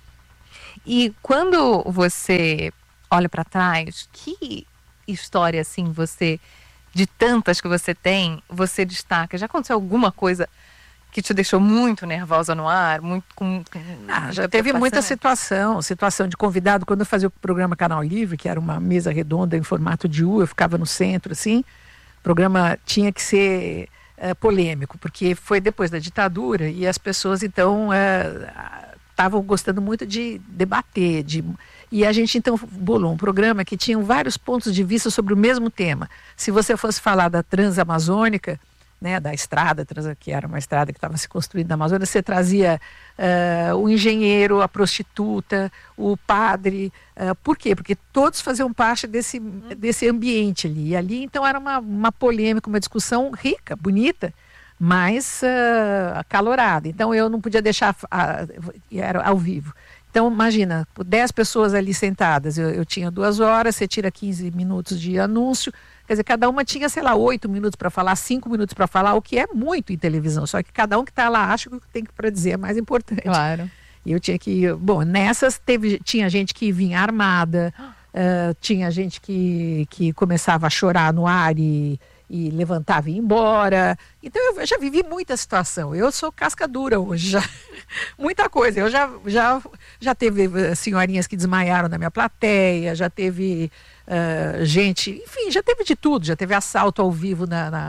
E quando você olha para trás, que história assim de tantas que você tem, você destaca? Já aconteceu alguma coisa que te deixou muito nervosa no ar? Já teve muita situação de convidado. Quando eu fazia o programa Canal Livre, que era uma mesa redonda em formato de U, eu ficava no centro, assim. O programa tinha que ser polêmico, porque foi depois da ditadura e as pessoas, então, estavam gostando muito de debater, e a gente então bolou um programa que tinha vários pontos de vista sobre o mesmo tema. Se você fosse falar da Transamazônica, né, da estrada, que era uma estrada que estava se construindo na Amazônia, você trazia o engenheiro, a prostituta, o padre. Por quê? Porque todos faziam parte desse ambiente ali. E ali, então, era uma polêmica, uma discussão rica, bonita, mas acalorada. Então, eu não podia deixar... era ao vivo. Então, imagina, 10 pessoas ali sentadas, eu tinha 2 horas, você tira 15 minutos de anúncio, quer dizer, cada uma tinha, 8 minutos para falar, 5 minutos para falar, o que é muito em televisão, só que cada um que está lá acha que o que tem para dizer é mais importante. Claro. E eu tinha que... Bom, nessas tinha gente que vinha armada, tinha gente que começava a chorar no ar e levantava e ia embora. Então eu já vivi muita situação. Eu sou casca dura hoje, muita coisa. Eu já teve senhorinhas que desmaiaram na minha plateia, já teve gente, enfim, já teve de tudo. Já teve assalto ao vivo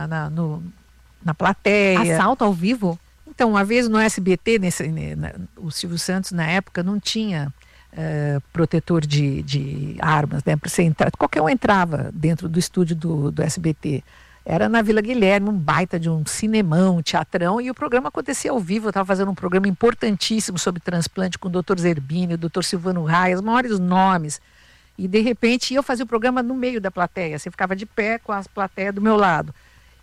na plateia. Assalto ao vivo? Então, uma vez no SBT, o Silvio Santos, na época, não tinha protetor de armas, né? Para você entrar, qualquer um entrava dentro do estúdio do SBT. Era na Vila Guilherme, um baita de um cinemão, um teatrão, e o programa acontecia ao vivo. Eu estava fazendo um programa importantíssimo sobre transplante com o Dr. Zerbini, o Dr. Silvano Raia, os maiores nomes. E, de repente, eu fazia o programa no meio da plateia. Você ficava de pé com a plateia do meu lado.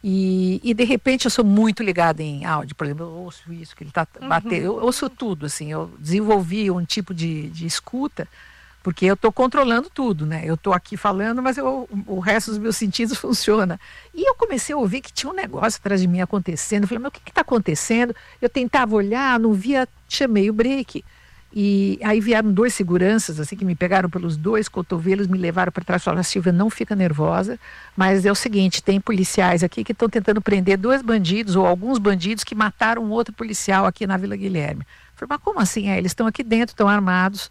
E de repente, eu sou muito ligada em áudio. Por exemplo, eu ouço isso, que ele está batendo. Eu ouço tudo, assim. Eu desenvolvi um tipo de escuta, porque eu estou controlando tudo, né? Eu estou aqui falando, mas o resto dos meus sentidos funciona. E eu comecei a ouvir que tinha um negócio atrás de mim acontecendo. Eu falei, mas o que está acontecendo? Eu tentava olhar, não via, chamei o break. E aí vieram 2 seguranças, assim, que me pegaram pelos 2 cotovelos, me levaram para trás e falaram, Silvia, não fica nervosa, mas é o seguinte, tem policiais aqui que estão tentando prender 2 bandidos, ou alguns bandidos que mataram um outro policial aqui na Vila Guilherme. Eu falei, mas como assim? Eles estão aqui dentro, estão armados.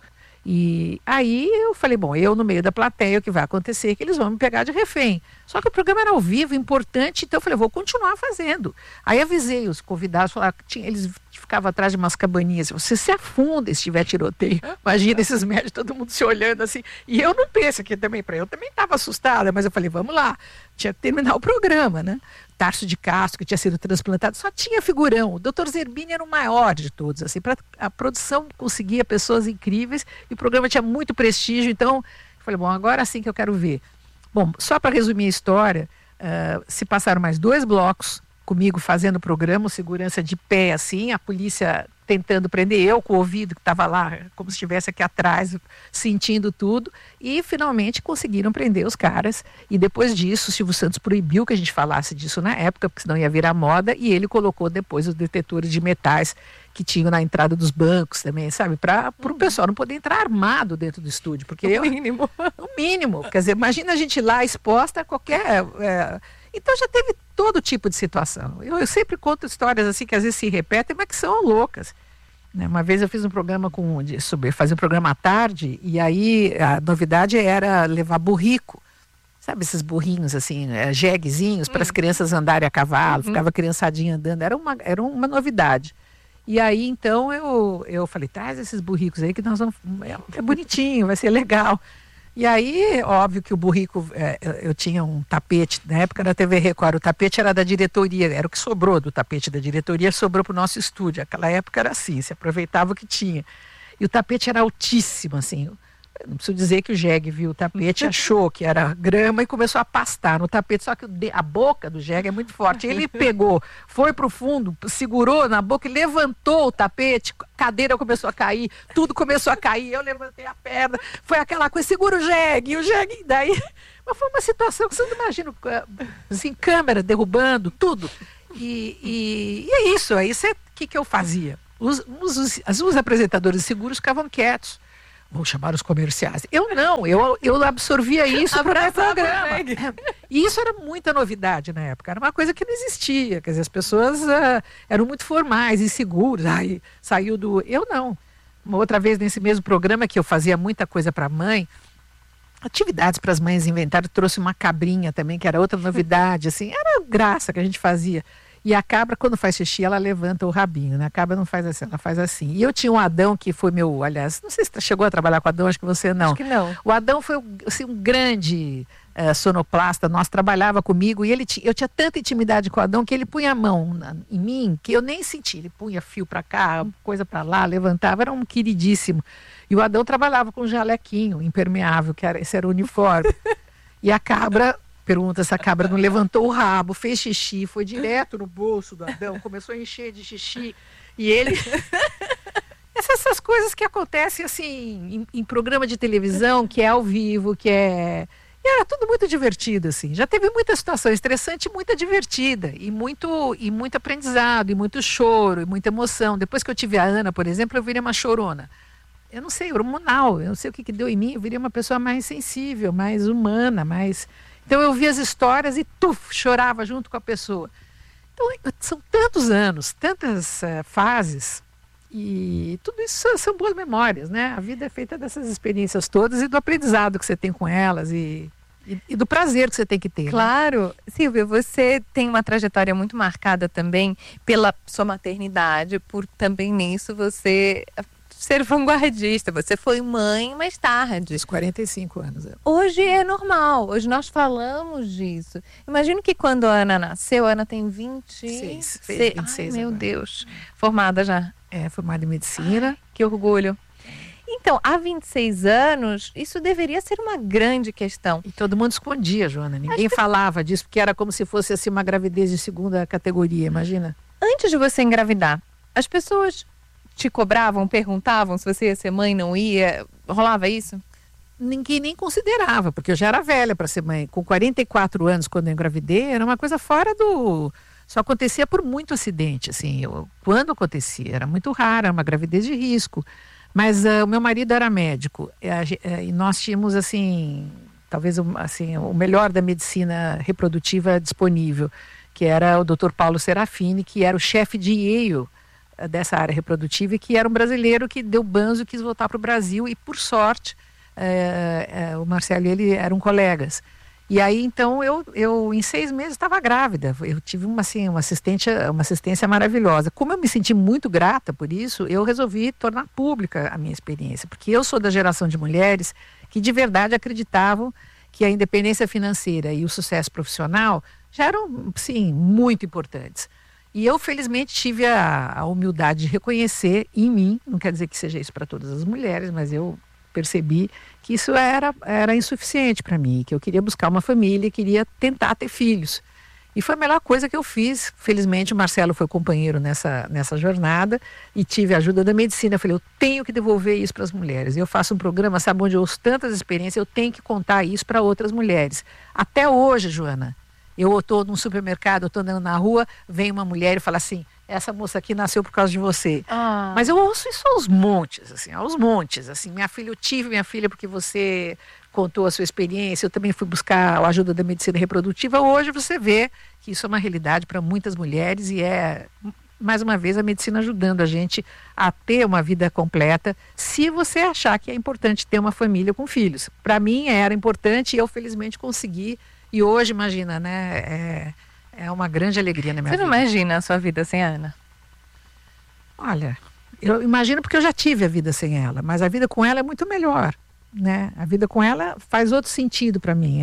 E aí eu falei, bom, eu no meio da plateia, o que vai acontecer é que eles vão me pegar de refém. Só que o programa era ao vivo, importante, então eu falei, vou continuar fazendo. Aí avisei os convidados, falaram, eles ficavam atrás de umas cabaninhas, você se afunda se tiver tiroteio. Imagina esses médicos, todo mundo se olhando assim. E eu não penso aqui também, eu também estava assustada, mas eu falei, vamos lá, tinha que terminar o programa, né? Tarso de Castro, que tinha sido transplantado, só tinha figurão. O Dr. Zerbini era o maior de todos, assim, a produção conseguia pessoas incríveis e o programa tinha muito prestígio, então eu falei, bom, agora sim que eu quero ver. Bom, só para resumir a história, se passaram mais 2 blocos comigo fazendo o programa, segurança de pé, assim, a polícia tentando prender, eu com o ouvido que estava lá, como se estivesse aqui atrás, sentindo tudo, e finalmente conseguiram prender os caras, e depois disso o Silvio Santos proibiu que a gente falasse disso na época, porque senão ia virar moda, e ele colocou depois os detetores de metais que tinham na entrada dos bancos também, sabe, para o pessoal não poder entrar armado dentro do estúdio, porque o mínimo, quer dizer, imagina a gente lá exposta a qualquer... Então já teve todo tipo de situação. Eu sempre conto histórias assim que às vezes se repetem, mas que são loucas. Uma vez eu fiz um programa fazer um programa à tarde, e aí a novidade era levar burrico. Sabe esses burrinhos assim, jeguezinhos, para as crianças andarem a cavalo, ficava a criançadinha andando, era uma novidade. E aí então eu falei, traz esses burricos aí que nós vamos. É bonitinho, vai ser legal. E aí, óbvio que o burrico, eu tinha um tapete, na época da TV Record, o tapete era da diretoria, era o que sobrou do tapete da diretoria, sobrou para o nosso estúdio. Aquela época era assim, se aproveitava o que tinha. E o tapete era altíssimo, assim. Não preciso dizer que o jegue viu o tapete, achou que era grama e começou a pastar no tapete, só que a boca do jegue é muito forte. Ele pegou, foi pro fundo, segurou na boca e levantou o tapete, a cadeira começou a cair, tudo começou a cair, eu levantei a perna, foi aquela coisa, segura o jegue, daí... Mas foi uma situação que você não imagina, assim, câmera derrubando, tudo. E é isso, aí o que eu fazia? Os apresentadores de seguros ficavam quietos. Vou chamar os comerciais. Eu não, eu absorvia isso para o meu programa. E isso era muita novidade na época, era uma coisa que não existia. Quer dizer, as pessoas eram muito formais, inseguras. Aí saiu do... Eu não. Uma outra vez nesse mesmo programa que eu fazia muita coisa para a mãe, atividades para as mães inventaram, trouxe uma cabrinha também, que era outra novidade, assim, era graça que a gente fazia. E a cabra, quando faz xixi, ela levanta o rabinho, né? A cabra não faz assim, ela faz assim. E eu tinha um Adão que foi meu, aliás, não sei se você chegou a trabalhar com o Adão, acho que você não. Acho que não. O Adão foi assim, um grande sonoplasta, nós trabalhava comigo e eu tinha tanta intimidade com o Adão que ele punha a mão em mim que eu nem senti. Ele punha fio para cá, coisa para lá, levantava, era um queridíssimo. E o Adão trabalhava com um jalequinho impermeável, esse era o uniforme. E a cabra... Pergunta se a cabra não levantou o rabo, fez xixi, foi direto no bolso do Adão, começou a encher de xixi. E ele... Essas coisas que acontecem assim em programa de televisão, que é ao vivo, que é... E era tudo muito divertido, assim. Já teve muita situação estressante e muita divertida. E muito aprendizado, e muito choro, e muita emoção. Depois que eu tive a Ana, por exemplo, eu virei uma chorona. Eu não sei, hormonal, eu não sei o que deu em mim. Eu virei uma pessoa mais sensível, mais humana, mais... Então eu via as histórias e chorava junto com a pessoa. Então são tantos anos, tantas fases, e tudo isso são boas memórias, né? A vida é feita dessas experiências todas e do aprendizado que você tem com elas e do prazer que você tem que ter. Claro. Né? Silvia, você tem uma trajetória muito marcada também pela sua maternidade, por também nisso você... ser vanguardista, você foi mãe mais tarde. Aos 45 anos. Hoje é normal, hoje nós falamos disso. Imagino que quando a Ana nasceu, a Ana tem 26. 26 Ai, meu agora. Deus. Formada já. Formada em medicina. Ai, que orgulho. Então, há 26 anos, isso deveria ser uma grande questão. E todo mundo escondia, Joana. Ninguém falava disso, porque era como se fosse assim, uma gravidez de segunda categoria, imagina. Antes de você engravidar, as pessoas... te cobravam, perguntavam se você ia ser mãe, não ia? Rolava isso? Ninguém nem considerava, porque eu já era velha para ser mãe. Com 44 anos, quando eu engravidei, era uma coisa fora do... Só acontecia por muito acidente, assim. Quando acontecia, era muito raro, era uma gravidez de risco. Mas o meu marido era médico e nós tínhamos, assim, talvez assim, o melhor da medicina reprodutiva disponível, que era o Dr. Paulo Serafini, que era o chefe de Yale, dessa área reprodutiva, e que era um brasileiro que deu banzo e quis voltar para o Brasil, e por sorte o Marcelo e ele eram colegas. E aí então eu em 6 meses estava grávida. Eu tive uma assistência maravilhosa. Como eu me senti muito grata por isso, eu resolvi tornar pública a minha experiência, porque eu sou da geração de mulheres que de verdade acreditavam que a independência financeira e o sucesso profissional já eram, sim, muito importantes. E eu, felizmente, tive a humildade de reconhecer em mim, não quer dizer que seja isso para todas as mulheres, mas eu percebi que isso era insuficiente para mim, que eu queria buscar uma família e queria tentar ter filhos. E foi a melhor coisa que eu fiz. Felizmente, o Marcelo foi companheiro nessa jornada e tive a ajuda da medicina. Eu falei, eu tenho que devolver isso para as mulheres. Eu faço um programa, sabe, onde eu ouço tantas experiências, eu tenho que contar isso para outras mulheres. Até hoje, Joana, eu estou num supermercado, eu estou andando na rua, vem uma mulher e fala assim, essa moça aqui nasceu por causa de você. Mas eu ouço isso aos montes, assim, minha filha, eu tive minha filha porque você contou a sua experiência, eu também fui buscar a ajuda da medicina reprodutiva. Hoje você vê que isso é uma realidade para muitas mulheres e é, mais uma vez, a medicina ajudando a gente a ter uma vida completa, se você achar que é importante ter uma família com filhos. Para mim era importante e eu felizmente consegui. E hoje, imagina, né, é uma grande alegria na minha vida. Você não imagina a sua vida sem a Ana? Olha, eu imagino porque eu já tive a vida sem ela, mas a vida com ela é muito melhor, né? A vida com ela faz outro sentido para mim.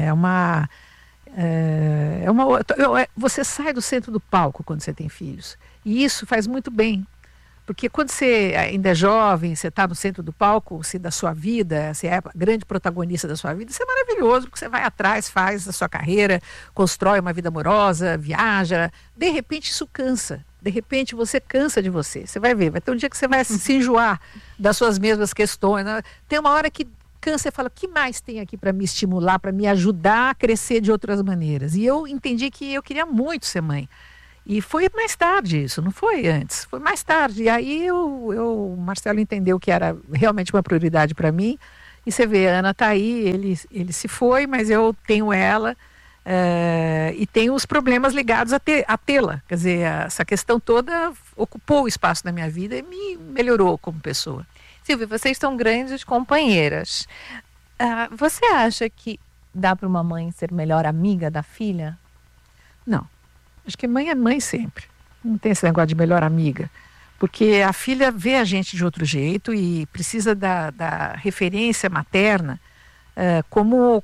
Você sai do centro do palco quando você tem filhos. E isso faz muito bem, Porque quando você ainda é jovem, você está no centro do palco, assim, da sua vida, você é a grande protagonista da sua vida, isso é maravilhoso, porque você vai atrás, faz a sua carreira, constrói uma vida amorosa, viaja. De repente isso cansa. De repente você cansa de você. Você vai ver, vai ter um dia que você vai se enjoar das suas mesmas questões. Né? Tem uma hora que cansa e fala, o que mais tem aqui para me estimular, para me ajudar a crescer de outras maneiras? E eu entendi que eu queria muito ser mãe. E foi mais tarde isso, não foi antes, foi mais tarde. E aí o Marcelo entendeu que era realmente uma prioridade para mim. E você vê, a Ana está aí, ele se foi, mas eu tenho ela e tenho os problemas ligados a tê-la. Quer dizer, essa questão toda ocupou o espaço na minha vida e me melhorou como pessoa. Silvia, vocês são grandes companheiras. Você acha que dá para uma mãe ser melhor amiga da filha? Não. Acho que mãe é mãe sempre. Não tem esse negócio de melhor amiga. Porque a filha vê a gente de outro jeito e precisa da referência materna como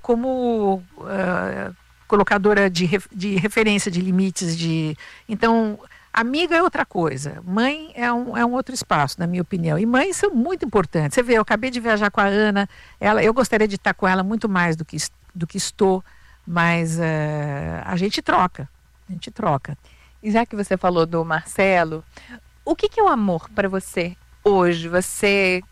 colocadora de referência, de limites. Então, amiga é outra coisa. Mãe é um outro espaço, na minha opinião. E mães são muito importantes. Você vê, eu acabei de viajar com a Ana. Eu gostaria de estar com ela muito mais do que estou. Mas a gente troca. E já que você falou do Marcelo, o que é o amor para você hoje? Você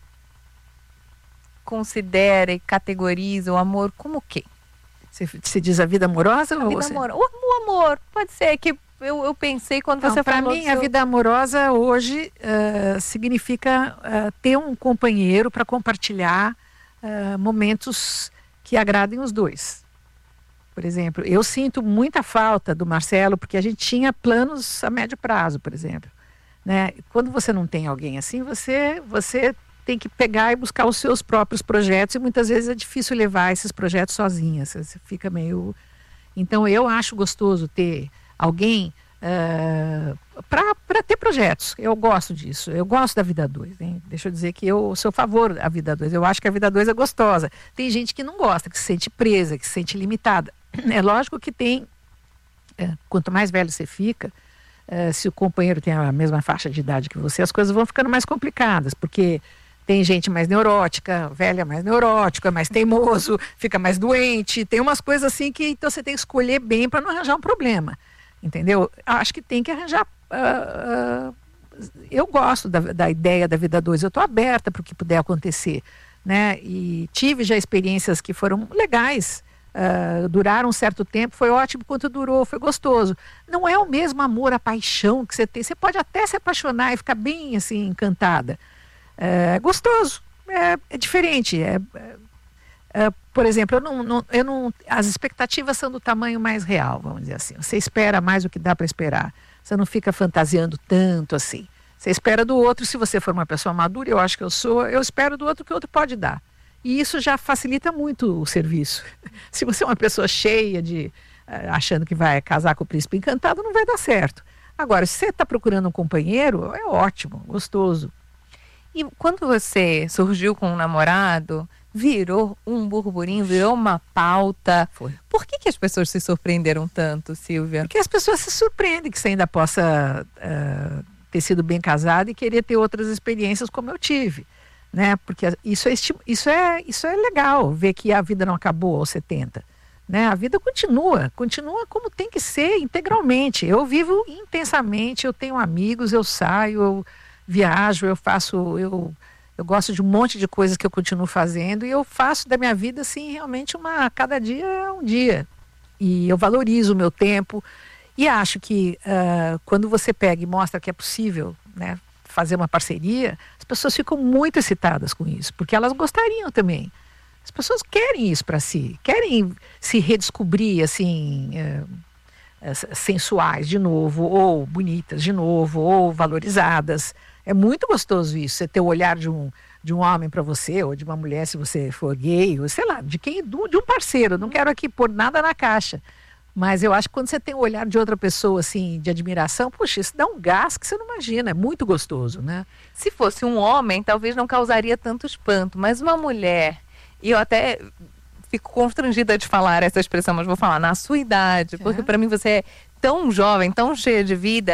considera e categoriza o amor como o quê? Você diz a vida amorosa? O amor, pode ser que eu pensei quando você falou. Para mim, a vida amorosa hoje significa ter um companheiro para compartilhar momentos que agradem os dois. Por exemplo, eu sinto muita falta do Marcelo, porque a gente tinha planos a médio prazo, por exemplo. Né? Quando você não tem alguém assim, você tem que pegar e buscar os seus próprios projetos, e muitas vezes é difícil levar esses projetos sozinha. Você fica meio... Então, eu acho gostoso ter alguém para ter projetos. Eu gosto disso. Eu gosto da vida 2. Deixa eu dizer que eu sou a favor da vida 2. Eu acho que a vida 2 é gostosa. Tem gente que não gosta, que se sente presa, que se sente limitada. É lógico que tem, quanto mais velho você fica, se o companheiro tem a mesma faixa de idade que você, as coisas vão ficando mais complicadas, porque tem gente mais neurótica, velha mais neurótica, mais teimoso, fica mais doente, tem umas coisas assim que então você tem que escolher bem para não arranjar um problema, entendeu? Acho que tem que arranjar... eu gosto da ideia da vida 2, eu estou aberta para o que puder acontecer, né? E tive já experiências que foram legais, duraram um certo tempo, foi ótimo quanto durou, foi gostoso. Não é o mesmo amor, a paixão que você tem. Você pode até se apaixonar e ficar bem assim, encantada. É gostoso, é diferente. Por exemplo, eu não, as expectativas são do tamanho mais real, vamos dizer assim. Você espera mais do que dá para esperar. Você não fica fantasiando tanto assim. Você espera do outro, se você for uma pessoa madura, eu acho que eu espero do outro que o outro pode dar. E isso já facilita muito o serviço. Se você é uma pessoa cheia achando que vai casar com o príncipe encantado, não vai dar certo. Agora, se você está procurando um companheiro, é ótimo, gostoso. E quando você surgiu com um namorado, virou um burburinho, virou uma pauta. Foi. Por que as pessoas se surpreenderam tanto, Silvia? Porque as pessoas se surpreendem que você ainda possa ter sido bem casado e querer ter outras experiências como eu tive. Né? Porque isso é legal, ver que a vida não acabou aos 70. Né? A vida continua como tem que ser, integralmente. Eu vivo intensamente, eu tenho amigos, eu saio, eu viajo, eu gosto de um monte de coisas que eu continuo fazendo e eu faço da minha vida assim, realmente cada dia é um dia. E eu valorizo o meu tempo e acho que quando você pega e mostra que é possível, né, fazer uma parceria, as pessoas ficam muito excitadas com isso, porque elas gostariam também. As pessoas querem isso para si, querem se redescobrir assim, sensuais de novo, ou bonitas de novo, ou valorizadas. É muito gostoso isso, você ter o olhar de um homem para você, ou de uma mulher se você for gay, ou sei lá, de um parceiro. Não quero aqui pôr nada na caixa. Mas eu acho que quando você tem o olhar de outra pessoa, assim, de admiração, puxa, isso dá um gás que você não imagina, é muito gostoso, né? Se fosse um homem, talvez não causaria tanto espanto, mas uma mulher, e eu até fico constrangida de falar essa expressão, mas vou falar, na sua idade, porque para mim você é tão jovem, tão cheia de vida,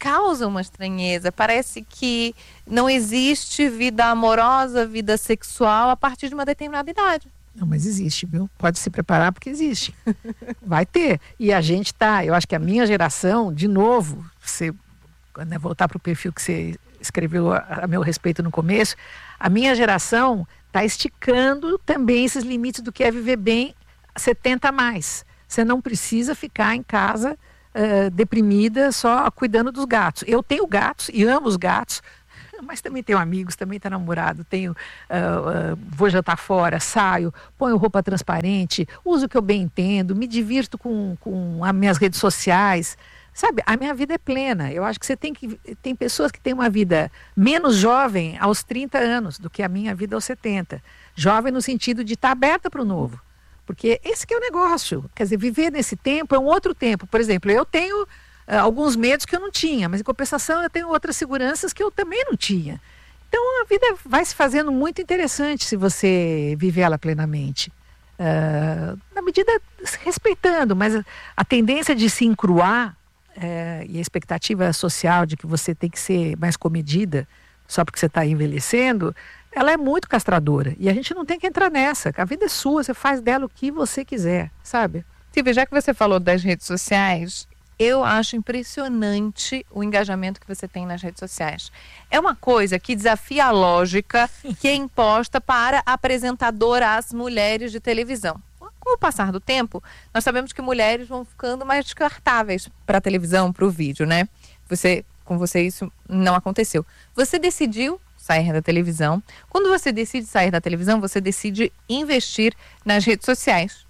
causa uma estranheza. Parece que não existe vida amorosa, vida sexual a partir de uma determinada idade. Não, mas existe, viu? Pode se preparar porque existe. Vai ter. E a gente eu acho que a minha geração, de novo, quando voltar para o perfil que você escreveu a meu respeito no começo, a minha geração está esticando também esses limites do que é viver bem 70 a mais. Você não precisa ficar em casa deprimida só cuidando dos gatos. Eu tenho gatos e amo os gatos, mas também tenho amigos, também tenho namorado, vou jantar fora, saio, ponho roupa transparente, uso o que eu bem entendo, me divirto com as minhas redes sociais. Sabe, a minha vida é plena. Eu acho que tem pessoas que têm uma vida menos jovem aos 30 anos do que a minha vida aos 70. Jovem no sentido de estar aberta para o novo. Porque esse que é o negócio. Quer dizer, viver nesse tempo é um outro tempo. Por exemplo, eu tenho alguns medos que eu não tinha, mas em compensação eu tenho outras seguranças que eu também não tinha. Então a vida vai se fazendo muito interessante se você viver ela plenamente. Na medida, respeitando, mas a tendência de se encruar e a expectativa social de que você tem que ser mais comedida só porque você está envelhecendo, ela é muito castradora. E a gente não tem que entrar nessa. A vida é sua, você faz dela o que você quiser, sabe? Silvia, já que você falou das redes sociais, eu acho impressionante o engajamento que você tem nas redes sociais. É uma coisa que desafia a lógica que é imposta para apresentadoras mulheres de televisão. Com o passar do tempo, nós sabemos que mulheres vão ficando mais descartáveis para a televisão, para o vídeo, né? Com você isso não aconteceu. Você decidiu sair da televisão. Quando você decide sair da televisão, você decide investir nas redes sociais.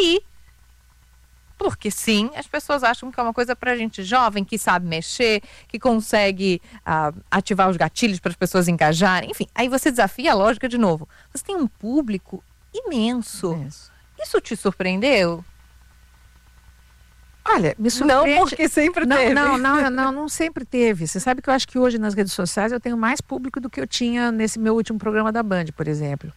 Porque sim, as pessoas acham que é uma coisa para gente jovem, que sabe mexer, que consegue ativar os gatilhos para as pessoas engajarem. Enfim, aí você desafia a lógica de novo. Você tem um público imenso. Isso te surpreendeu? Olha, me surpreende. Não, porque sempre teve. Não sempre teve. Você sabe que eu acho que hoje nas redes sociais eu tenho mais público do que eu tinha nesse meu último programa da Band, por exemplo.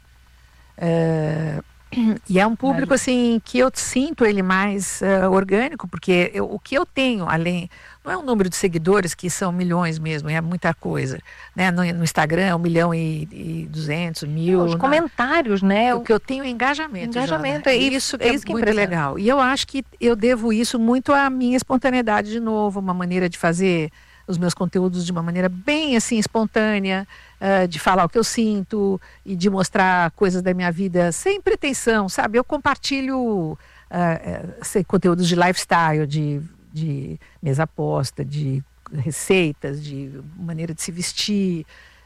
E é um público assim que eu sinto ele mais orgânico, porque o que eu tenho além não é um número de seguidores que são milhões mesmo, é muita coisa, né? No Instagram é 1.200.000, 1.000. Os comentários, né? O que eu tenho é engajamento. É isso que é muito legal. E eu acho que eu devo isso muito à minha espontaneidade de novo, uma maneira de fazer os meus conteúdos de uma maneira bem assim espontânea, de falar o que eu sinto e de mostrar coisas da minha vida sem pretensão, sabe? Eu compartilho conteúdos de lifestyle, de mesa posta, de receitas, de maneira de se vestir,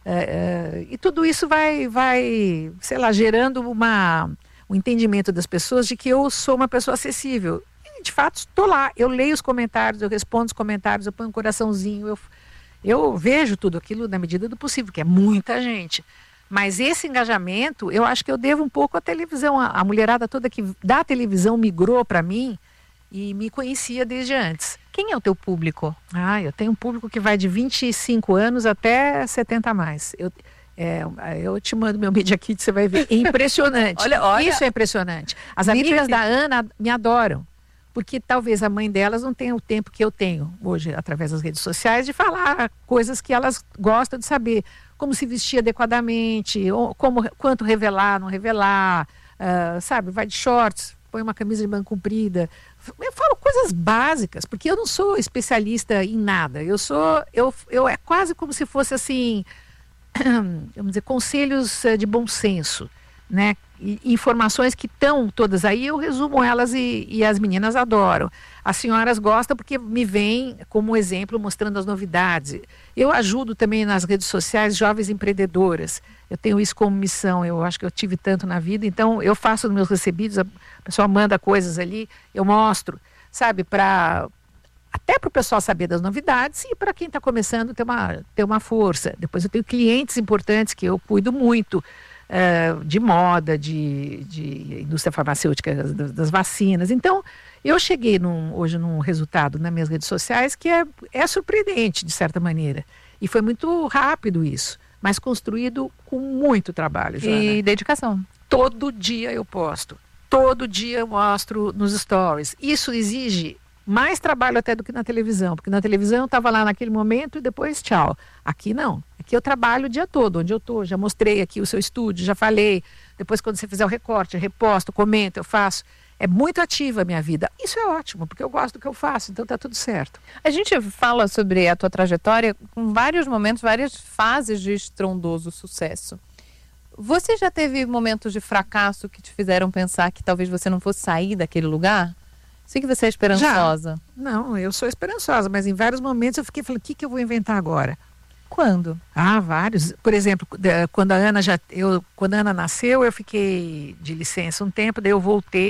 e tudo isso vai, sei lá, gerando um entendimento das pessoas de que eu sou uma pessoa acessível. De fato, estou lá, eu leio os comentários, eu respondo os comentários, eu ponho um coraçãozinho, eu vejo tudo aquilo na medida do possível, que é muita gente. Mas esse engajamento, eu acho que eu devo um pouco à televisão. A mulherada toda que da televisão migrou para mim e me conhecia desde antes. Quem é o teu público? Eu tenho um público que vai de 25 anos até 70 a mais. Eu te mando meu Media Kit, você vai ver. É impressionante. Olha. Isso é impressionante. As amigas da Ana me adoram. Porque talvez a mãe delas não tenha o tempo que eu tenho hoje, através das redes sociais, de falar coisas que elas gostam de saber. Como se vestir adequadamente, quanto revelar, não revelar, sabe? Vai de shorts, põe uma camisa de manga comprida. Eu falo coisas básicas, porque eu não sou especialista em nada. Eu é quase como se fosse assim, vamos dizer, conselhos de bom senso, né? Informações que estão todas aí, eu resumo elas e as meninas adoram. As senhoras gostam porque me veem como exemplo mostrando as novidades. Eu ajudo também nas redes sociais jovens empreendedoras. Eu tenho isso como missão, eu acho que eu tive tanto na vida, então eu faço os meus recebidos, a pessoa manda coisas ali, eu mostro, sabe, até para o pessoal saber das novidades e para quem está começando ter uma força. Depois eu tenho clientes importantes que eu cuido muito, de moda, de indústria farmacêutica, das vacinas. Então, eu cheguei hoje num resultado nas minhas redes sociais que é surpreendente, de certa maneira. E foi muito rápido isso, mas construído com muito trabalho, Joana. E dedicação. Todo dia eu posto, todo dia eu mostro nos stories. Isso exige mais trabalho até do que na televisão, porque na televisão eu estava lá naquele momento e depois tchau. Aqui não, aqui eu trabalho o dia todo, onde eu estou, já mostrei aqui o seu estúdio, já falei, depois quando você fizer o recorte, eu reposto, comento, eu faço. É muito ativa a minha vida. Isso é ótimo, porque eu gosto do que eu faço, então tá tudo certo. A gente fala sobre a tua trajetória com vários momentos, várias fases de estrondoso sucesso. Você já teve momentos de fracasso que te fizeram pensar que talvez você não fosse sair daquele lugar? Sei que você é esperançosa. Já. Não, eu sou esperançosa, mas em vários momentos eu fiquei falando, o que eu vou inventar agora? Quando? Vários. Por exemplo, quando a Ana nasceu, eu fiquei de licença um tempo, daí eu voltei.